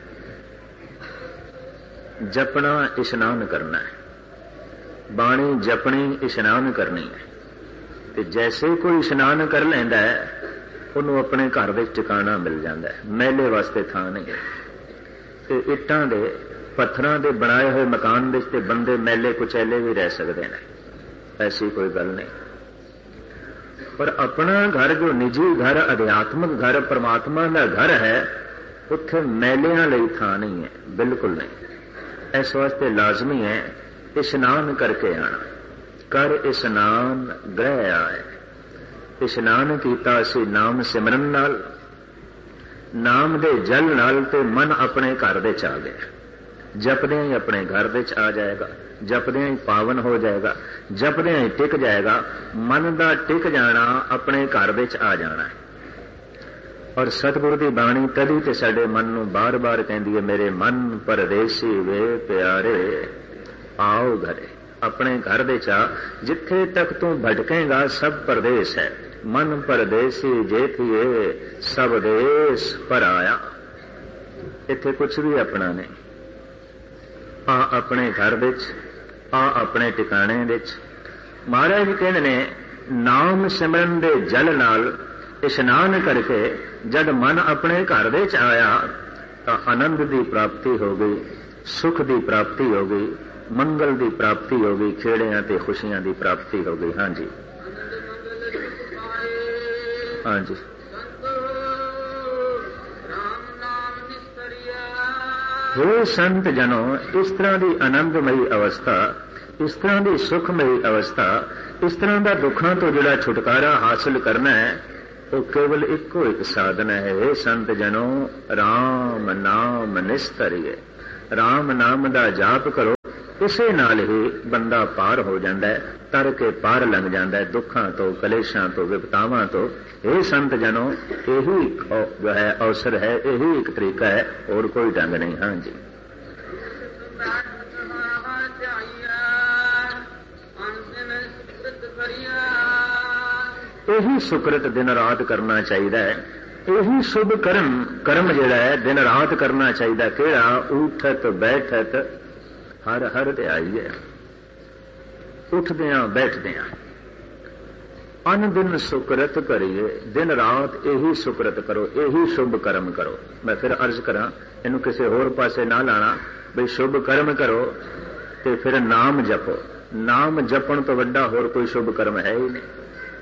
B: जपना इशनान करना है, बाणी जपनी इशनान करनी है। ते जैसे कोई इशनान कर लैंदा है उन्होंने अपने घर विच ठिकाना मिल जाता है, मैले वास्ते थां नहीं है। ते इट्टां दे पत्थरां दे बनाए हुए मकान विच ते बंदे मैले कुचैले भी रह सकते हैं, ऐसी कोई गल नहीं। पर अपना घर जो निजी घर, अध्यात्मक घर, परमात्मा का घर है, उत्थे मैलियां लई थां नहीं है, बिल्कुल नहीं। इस वास्ते लाजमी है इशनान करके आना। कर इशनान ग्रह आए। इशनान कीता असी नाम सिमरन नाल, नाम दे जल नाल, ते मन अपने घर विच आ गया। जपदे ही अपने घर विच आ जाएगा, जपदे ही पावन हो जाएगा, जपदे ही टिक जाएगा। मन दा टिक जाना, अपने घर विच आ जाना है। और सतगुरु की बाणी तदी ते साडे मन नूं बार बार कहंदी है, मेरे मन परदेसी वे प्यारे आओ घरे। अपने घर विच आ। जिथे तक तू भटकेगा सब परदेश है। मन परदेसी जेठिए सब देश पर आया। इत्थे कुछ भी अपना नहीं। आ अपने घर विच, आ अपने टिकाणे विच। महाराज कहंदे ने नाम सिमरन दे जल नाल इशनान करके जद मन अपने घर विच आया तो आनंद की प्राप्ति हो गई, सुख की प्राप्ति हो गई, मंगल की प्राप्ति हो गई, खेड़ियां ते खुशियां की प्राप्ति हो गई। हाँ जी, हाँ जी। हे संत जनों, इस तरह की आनंदमयी अवस्था
C: इस तरह की सुखमयी अवस्था, इस तरह का दुखों तो जिहड़ा छुटकारा हासिल करना है वो केवल इको एक साधन है। हे संत जनों, राम नाम निस्तरिए, राम नाम दा जाप करो, इसे नाल ही बंदा पार हो जाता है, तर के पार लंघ जाता है दुखों तो, कलेशां तो, विपतावां तो। हे संत जनों, यही जो है अवसर है, यही एक तरीका है, और कोई ढंग नहीं। हाँ जी, यही सुकृत दिन रात करना चाहिए, यही शुभ कर्म कर्म जिहड़ा है दिन रात करना चाहिए। किहड़ा? उठत बैठत हर हर ध्याईए, उठदियां बैठदियां अन दिन सुकृत करिए, दिन रात यही सुकृत करो, यही शुभ कर्म करो। मैं फिर अर्ज करा, इनू किसी होर पासे ना लाना, बई शुभ कर्म करो ते फिर नाम जपो। नाम जपण तो वड्डा होर कोई शुभ कर्म है ही नहीं।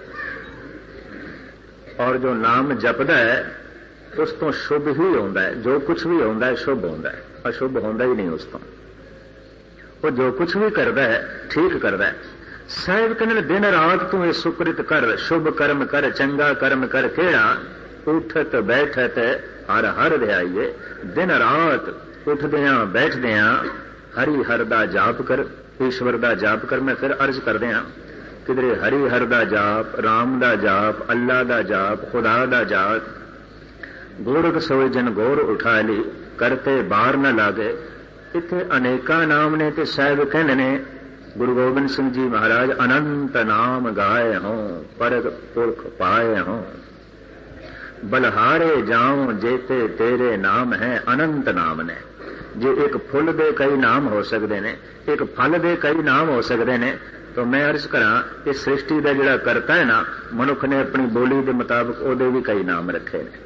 C: और जो नाम जपदा है उस तो शुभ ही होता है, जो कुछ भी होता है शुभ होता है, अशुभ होता ही नहीं उस तो। वो जो कुछ भी करता है ठीक करता है। साहिब कहने दिन रात तू ये सुकृत कर, शुभ कर्म कर, चंगा कर्म कर। केड़ा? उठत बैठत हर हर ध्याईए, दिन रात उठदियां बैठदियां हरि हर दा जाप कर, ईश्वर दा जाप कर। मैं फिर अर्ज करदियां, किधरे हरि हर दा जाप, राम दा जाप, अल्लाह दा जाप, खुदा दा जाप। गोरख सोए जन गोर उठा ली, करते बार न लागे। इत्थे अनेका नाम ने ते साहिब कहने ने गुरु गोबिंद सिंह जी महाराज अनंत नाम गाए हों, परग पुरख पाए हों। बलहारे जाऊं जेते तेरे नाम है, अनंत नाम ने। जे एक फुल दे कई नाम हो सकते ने, एक फल दे कई नाम हो सकते ने, तो मैं अर्ज करा इस सृष्टि का जिहड़ा करता है ना, मनुख ने अपनी बोली के मुताबिक ओदे भी कई नाम रखे ने।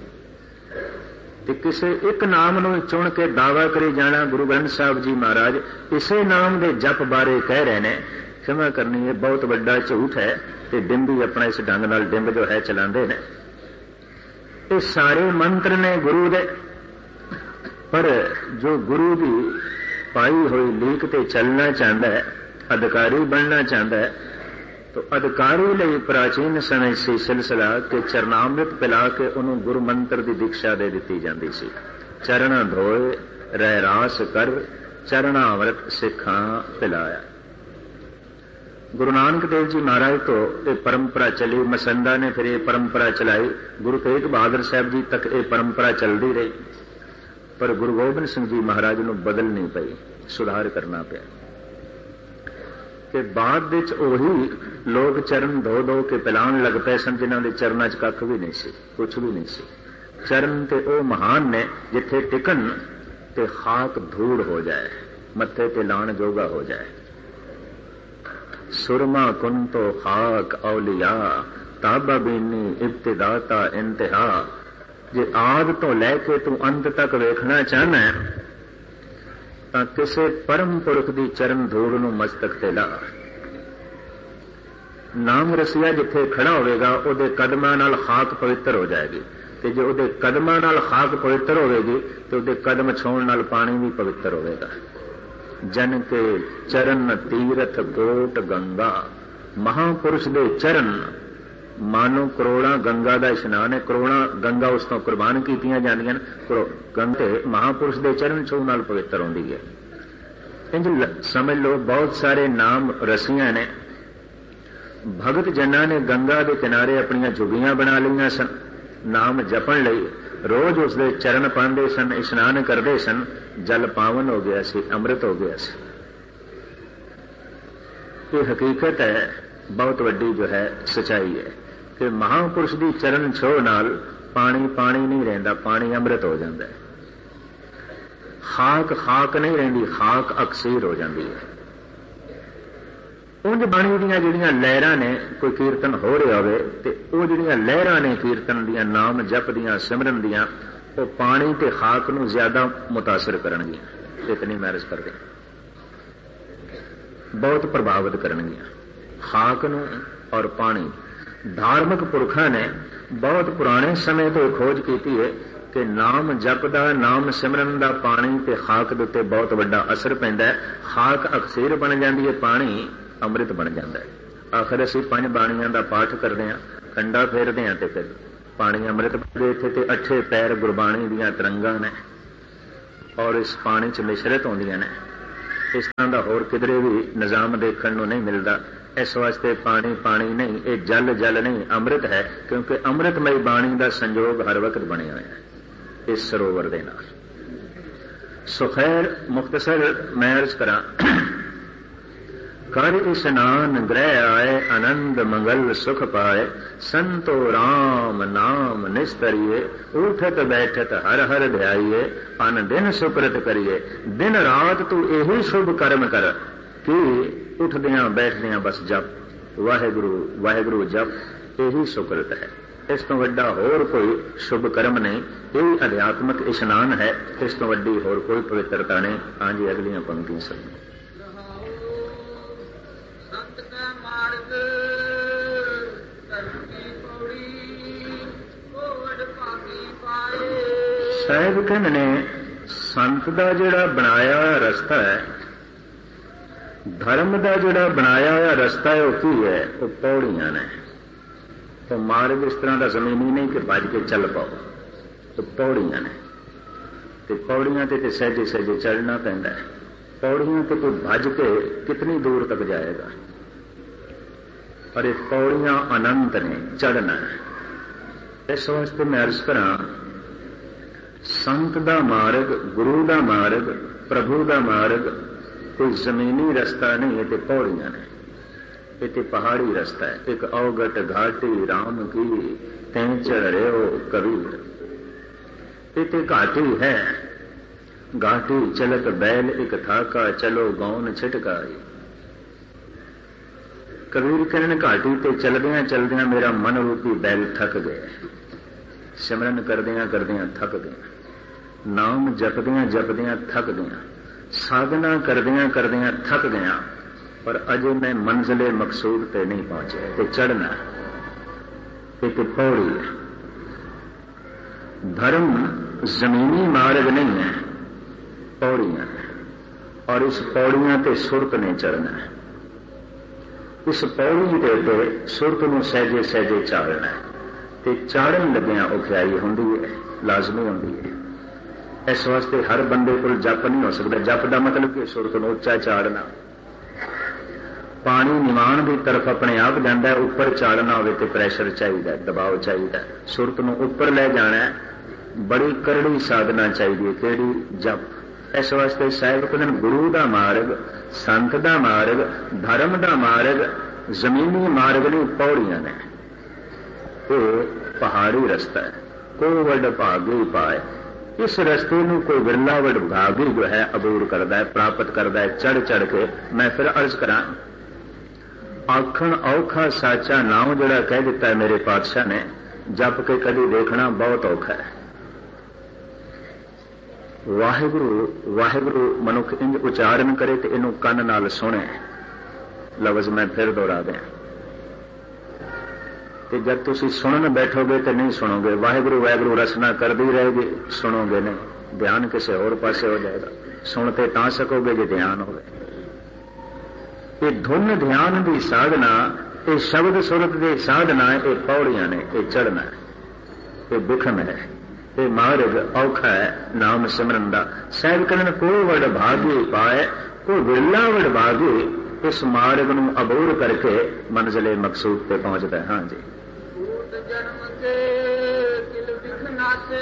C: ते किसी एक नाम नूं चुन के दावा करी जाना, गुरु ग्रंथ साहब जी महाराज इसे नाम दे जप बारे कह रहे ने। क्षमा करनी है, बहुत बड़ा झूठ है। ते डिंबी अपना इस ढंग नाल डिंब जो है चलाते ने। ये सारे मंत्र ने गुरु दे, पर जो गुरु की पाई हुई लीक ते चलना चाहता है, अधिकारी बनना चाहता है, तो अधिकारी लिए प्राचीन समय से सिलसिला के चरनामृत पिला के उन्होंने गुरु मंत्र की दीक्षा दे दी जाती सी। चरण धोए रह रास कर, चरणामृत सिखा पिलाया। गुरु नानक देव जी महाराज तो ये परंपरा चली, मसंदा ने फिर ये परंपरा चलाई, गुरु तेग बहादुर साहब जी तक ये परंपरा चलती रही। पर गुरु गोबिंद सिंह जी महाराज को बदलनी पई, सुधार करना पिया। कि बाद विच ओही लोग चरण धो धो के पिलान लग पे सन, जिन्हां दे चरनां च कख भी नहीं सी, कुछ भी नहीं सी। चरण ते ओ महान ने जिथे टिकन ते खाक धूड़ हो जाए, मत्थे ते लाण जोगा हो जाए। सुरमा कुन तो खाक औलिया, ताबा बीनी इब्तिदाता इंतहा। जे आद तो लैके तू अंत तक वेखना चाहना है, तां किसे परम पुरख दी चरण धूड़ नूं मस्तक ते ला। नाम रसिया जिथे खड़ा होवेगा उहदे कदमां नाल खाक पवित्र हो जाएगी, ते जे उहदे कदमां नाल खाक पवित्र होवेगी ते उहदे कदम छूण नाल पानी भी पवित्र होवेगा। जन के चरण तीरथ कोट गंगा, महापुरुष दे चरण मानो करोड़ा गंगा का इशनान है। करोड़ा गंगा उस तो कुर्बान कीतियां जांदियां, गंगे महापुरुष के चरण छूह नाल पवित्र होंदी है। इंज समझ लो बहुत सारे नाम रसियां ने। भगत जन्ना ने गंगा के किनारे अपनियां झुगियां बना लिया सन, नाम जपण लई रोज उसके चरण पांदे सन, इशनान करते सन, जल पावन हो गया सी, अमृत हो गया सी। ये हकीकत है, बहुत वड्डी जो है सच्चाई है कि महापुरुष की चरण छोह नाल पानी पानी नहीं रहिंदा, पानी अमृत हो जाता है। खाक खाक नहीं रहिंदी, खाक अक्सीर हो जाती है। उंज बाणी दीयां जिहड़ियां लहरां ने, कोई कीर्तन हो रहा होवे ते ओह जिहड़ियां लहरां ने कीर्तन दीयां, नाम जप दीयां, सिमरन दीयां, ओह पानी ते खाक नूं ज्यादा मुतासर करनगियां। इतनी मैरिज करदे बहुत प्रभावित करनगियां खाक नूं और पानी। धार्मिक पुरखा ने बहुत पुराने समय तो खोज की है ਕਿ ਨਾਮ ਜਪਦਾ, ਨਾਮ ਸਿਮਰਨ ਦਾ ਪਾਣੀ ਤੇ ਖਾਕ ਦੇ ਉੱਤੇ ਬਹੁਤ ਵੱਡਾ ਅਸਰ ਪੈਂਦਾ ਹੈ। ਖਾਕ ਅਕਸੀਰ ਬਣ ਜਾਂਦੀ ਹੈ, ਪਾਣੀ ਅੰਮ੍ਰਿਤ ਬਣ ਜਾਂਦਾ ਹੈ। ਆਖਰ ਅਸੀਂ ਪੰਜ ਬਾਣੀਆਂ ਦਾ ਪਾਠ ਕਰਦੇ ਹਾਂ, ਕੰਡਾ ਫੇਰਦੇ ਹਾਂ ਤੇ ਫਿਰ ਪਾਣੀ ਅੰਮ੍ਰਿਤ ਬਣਦੇ। ਇੱਥੇ ਤੇ ਅੱਠੇ ਪੈਰ ਗੁਰਬਾਣੀ ਦੀਆਂ ਤਰੰਗਾਂ ਨੇ ਔਰ ਇਸ ਪਾਣੀ 'ਚ ਮਿਸ਼ਰਤ ਹੁੰਦੀਆਂ ਨੇ। ਇਸ ਤਰ੍ਹਾਂ ਦਾ ਹੋਰ ਕਿਧਰੇ ਵੀ ਨਿਜ਼ਾਮ ਦੇਖਣ ਨੂੰ ਨਹੀਂ ਮਿਲਦਾ। ਇਸ ਵਾਸਤੇ ਪਾਣੀ ਪਾਣੀ ਨਹੀਂ, ਇਹ ਜਲ ਜਲ ਨਹੀਂ, ਅੰਮ੍ਰਿਤ ਹੈ, ਕਿਉਂਕਿ ਅੰਮ੍ਰਿਤਮਈ ਬਾਣੀ ਦਾ ਸੰਯੋਗ ਹਰ ਵਕਤ ਬਣਿਆ ਹੋਇਆ ਹੈ ਇਸ ਸਰੋਵਰ ਦੇ ਨਾਲ। ਸੋ ਖੈਰ ਮੁਖਤਸਰ ਮੈਂ ਅਰਜ਼ ਕਰਾਂ, ਕਰ ਇਸ਼ਨਾਨ ਗ੍ਰਹਿ ਆਏ, ਆਨੰਦ ਮੰਗਲ ਸੁਖ ਪਾਏ, ਸੰਤੋ ਰਾਮ ਨਾਮ ਨਿਸਤਰੀਏ, ਉਠਤ ਬੈਠਤ ਹਰ ਹਰ ਧਿਆਈਏ, ਅਨ ਦਿਨ ਸੁਕਰਤ ਕਰੀਏ। ਦਿਨ ਰਾਤ ਤੂੰ ਇਹੀ ਸ਼ੁਭ ਕਰਮ ਕਰ ਕਿ ਉੱਠਦਿਆਂ ਬੈਠਦਿਆਂ ਬਸ ਜਪ ਵਾਹਿਗੁਰੂ ਵਾਹਿਗੁਰੂ ਜਪ, ਇਹੀ ਸੁਕਰਤ ਹੈ। ਇਸ ਤੋਂ ਵੱਡਾ ਹੋਰ ਕੋਈ ਸ਼ੁਭ ਕਰਮ ਨਹੀਂ। ਇਹ ਅਧਿਆਤਮਕ ਇਸ਼ਨਾਨ ਹੈ, ਇਸ ਤੋਂ ਵੱਡੀ ਹੋਰ ਕੋਈ ਪਵਿੱਤਰਤਾ ਨਹੀਂ। ਹਾਂਜੀ, ਅਗਲੀਆਂ ਪੰਕਤੀਆਂ ਸੁਣੋ। ਸਾਹਿਬ ਕਹਿੰਦੇ ਨੇ ਸੰਤ ਦਾ ਜਿਹੜਾ ਬਣਾਇਆ ਹੋਇਆ ਰਸਤਾ ਹੈ, ਧਰਮ ਦਾ ਜਿਹੜਾ ਬਣਾਇਆ ਹੋਇਆ ਰਸਤਾ ਹੈ, ਉਹ ਕੀ ਹੈ? ਉਹ ਪੌੜੀਆਂ ਨੇ। ਉਹ ਮਾਰਗ ਇਸ ਤਰ੍ਹਾਂ ਦਾ ਜ਼ਮੀਨੀ ਨਹੀਂ ਕਿ ਭੱਜ ਕੇ ਚੱਲ ਪਾਓ, ਉਹ ਪੌੜੀਆਂ ਨੇ। ਤੇ ਪੌੜੀਆਂ ਤੇ ਤੇ ਸਹਿਜੇ ਸਹਿਜੇ ਚੜ੍ਹਨਾ ਪੈਂਦਾ ਹੈ। ਪੌੜੀਆਂ ਤੇ ਕੋਈ ਭੱਜ ਕੇ ਕਿਤਨੀ ਦੂਰ ਤੱਕ ਜਾਏਗਾ? ਪਰ ਇਹ ਪੌੜੀਆਂ ਅਨੰਤ ਨੇ, ਚੜ੍ਹਨਾ ਹੈ। ਇਸ ਵਾਸਤੇ ਮੈਂ ਅਰਜ਼ ਕਰਾਂ, ਸੰਤ ਦਾ ਮਾਰਗ, ਗੁਰੂ ਦਾ ਮਾਰਗ, ਪ੍ਰਭੂ ਦਾ ਮਾਰਗ ਕੋਈ ਜ਼ਮੀਨੀ ਰਸਤਾ ਨਹੀਂ, ਇਹ ਤੇ ਪੌੜੀਆਂ ਨੇ, ਇਹ ਤੇ ਪਹਾੜੀ ਰਸਤਾ ਹੈ। ਇੱਕ ਔਗਟ ਘਾਟੀ ਰਾਮ ਕੀ ਤੈਂ ਚੜ੍ਹ ਰਿਓ ਕਬੀਰ, ਇਹ ਤੇ ਘਾਟੀ ਹੈ। घाटी चलत बैल एक थाका, चलो गौन छिटकाई। कबीर कहने घाटी ते चलदियां चलदियां मेरा मन रूपी बैल थक गया, सिमरन करदियां करदियां थक गया, नाम जपदियां जपदियां थक गया, साधना करदियां करदियां थक गया, पर अजे मैं मंजिले मकसूद ते नहीं पहुंचा। ते चढ़ना एक पौड़ी है। धर्म जमीनी मार्ग नहीं है, पौड़ियां है, और इस पौड़ियां ते सुरत ने चढ़ना है। इस पौड़ी के ते सुरत नूं सहजे सहजे चाड़ना है। ते चाड़न लग्या औखियाई हुंदी है, लाजमी हुंदी है। इस वास्ते हर बंदे कोल जप नहीं हो सकता। जप का मतलब कि सुरत नूं उच्चा चाड़ना। पानी निवाण की तरफ अपने आप जाता है, उपर चाड़ना हो तो प्रैशर चाहिए, दबाव चाहिए। सुरत नूं उपर ले जाना है, बड़ी करड़ी साधना चाहिए। केड़ी? जप। इस वास्ते साहिब कहते गुरु का मार्ग, संत का मार्ग, धर्म का मार्ग जमीनी मार्ग नहीं, पौड़ियां ने। तो पहाड़ी रस्ता है। को वड भागी पाए, इस रस्ते में कोई विरला वड भागी जो है अबूर करता है, प्राप्त करता है चढ़ चढ़ के। मैं फिर अर्ज करा, आखण औखा साचा नाम जोड़ा कह दिता है मेरे पातशाह ने, जप के कभी देखना बहुत औखा है। वाहिगुरु वाहिगुरु मनुख इंज उच्चारण करे तो इनू कन नाल सुने। लफ्ज मैं फिर दोहरा दें, ते जब तुसी सुनन बैठोगे तो नहीं सुनोगे। वाहिगुरु वाहिगुरु रसना करदी रहेगी, सुनोगे नहीं, ध्यान किसी होर पासे हो जाएगा। सुनते ता सकोगे जो ध्यान हो। ये धुन ध्यान की साधना, ये शब्द सुरत की साधना, ये पौड़ियां ने, ये चढ़ना है, ये बिखम है, ये मार्ग औखा है नाम सिमरन का। साहिब कहने को वड भागी पाए, को विरला वड भागी इस मार्ग नूं अबूर करके मंजिले मकसूद पे पहुंचता है। हाँ जी।
D: जन्म के दिल बिखनाते,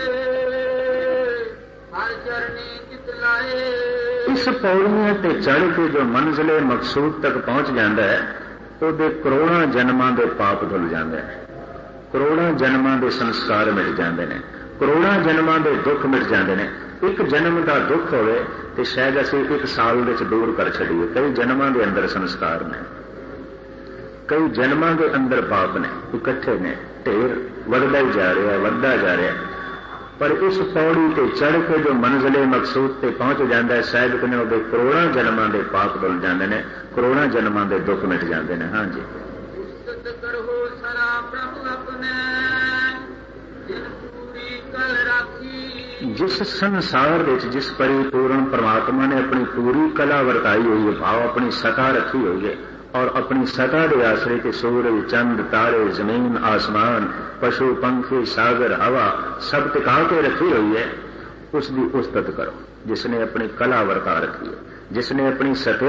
D: हर चरनी कितलाए।
C: इस पौड़ियां ते चढ़ के जो मंजिले मकसूद तक पहुंच जाता है, ਉਹਦੇ ਕਰੋੜਾਂ ਜਨਮਾਂ ਦੇ ਪਾਪ ਧੁੱਲ ਜਾਂਦੇ ਨੇ, ਕਰੋੜਾਂ ਜਨਮਾਂ ਦੇ ਸੰਸਕਾਰ ਮਿਟ ਜਾਂਦੇ ਨੇ, ਕਰੋੜਾਂ ਜਨਮਾਂ ਦੇ ਦੁੱਖ ਮਿਟ ਜਾਂਦੇ ਨੇ। ਇੱਕ ਜਨਮ ਦਾ ਦੁੱਖ ਹੋਵੇ ਤੇ ਸ਼ਾਇਦ ਅਸੀਂ ਇੱਕ ਸਾਲ ਵਿੱਚ ਦੂਰ ਕਰ ਛੱਡੀਏ। ਕਈ ਜਨਮਾਂ ਦੇ ਅੰਦਰ ਸੰਸਕਾਰ ਨੇ, ਕਈ ਜਨਮਾਂ ਦੇ ਅੰਦਰ ਪਾਪ ਨੇ, ਇਕੱਠੇ ਨੇ, ਢੇਰ ਵੱਧਦਾ ਹੀ ਜਾ ਰਿਹਾ, ਵੱਧਦਾ ਜਾ ਰਿਹਾ। पर इस पौड़ी ते चढ़ के जो मंजिले मकसूद ते पहुंच जाता है, शायद कहने वो करोड़ों जन्मां दे पाप धुल जाते हैं, करोड़ों जन्मां दे दुख मिट जाते हैं। हाँ जी।
D: ਕਲ ਰਾਖੀ।
C: ਜਿਸ ਸੰਸਾਰ ਵਿੱਚ ਜਿਸ परिपूर्ण परमात्मा ने अपनी पूरी कला वरताई हुई है, भाव अपनी सता रखी हुई है, और अपनी सता के आश्रय के सूरज चंद तारे जमीन आसमान पशु पंखी सागर हवा सब टिका के रखी हुई है, उसकी उस्तत करो जिसने अपनी कला वरता रखी है, जिसने अपनी सत्य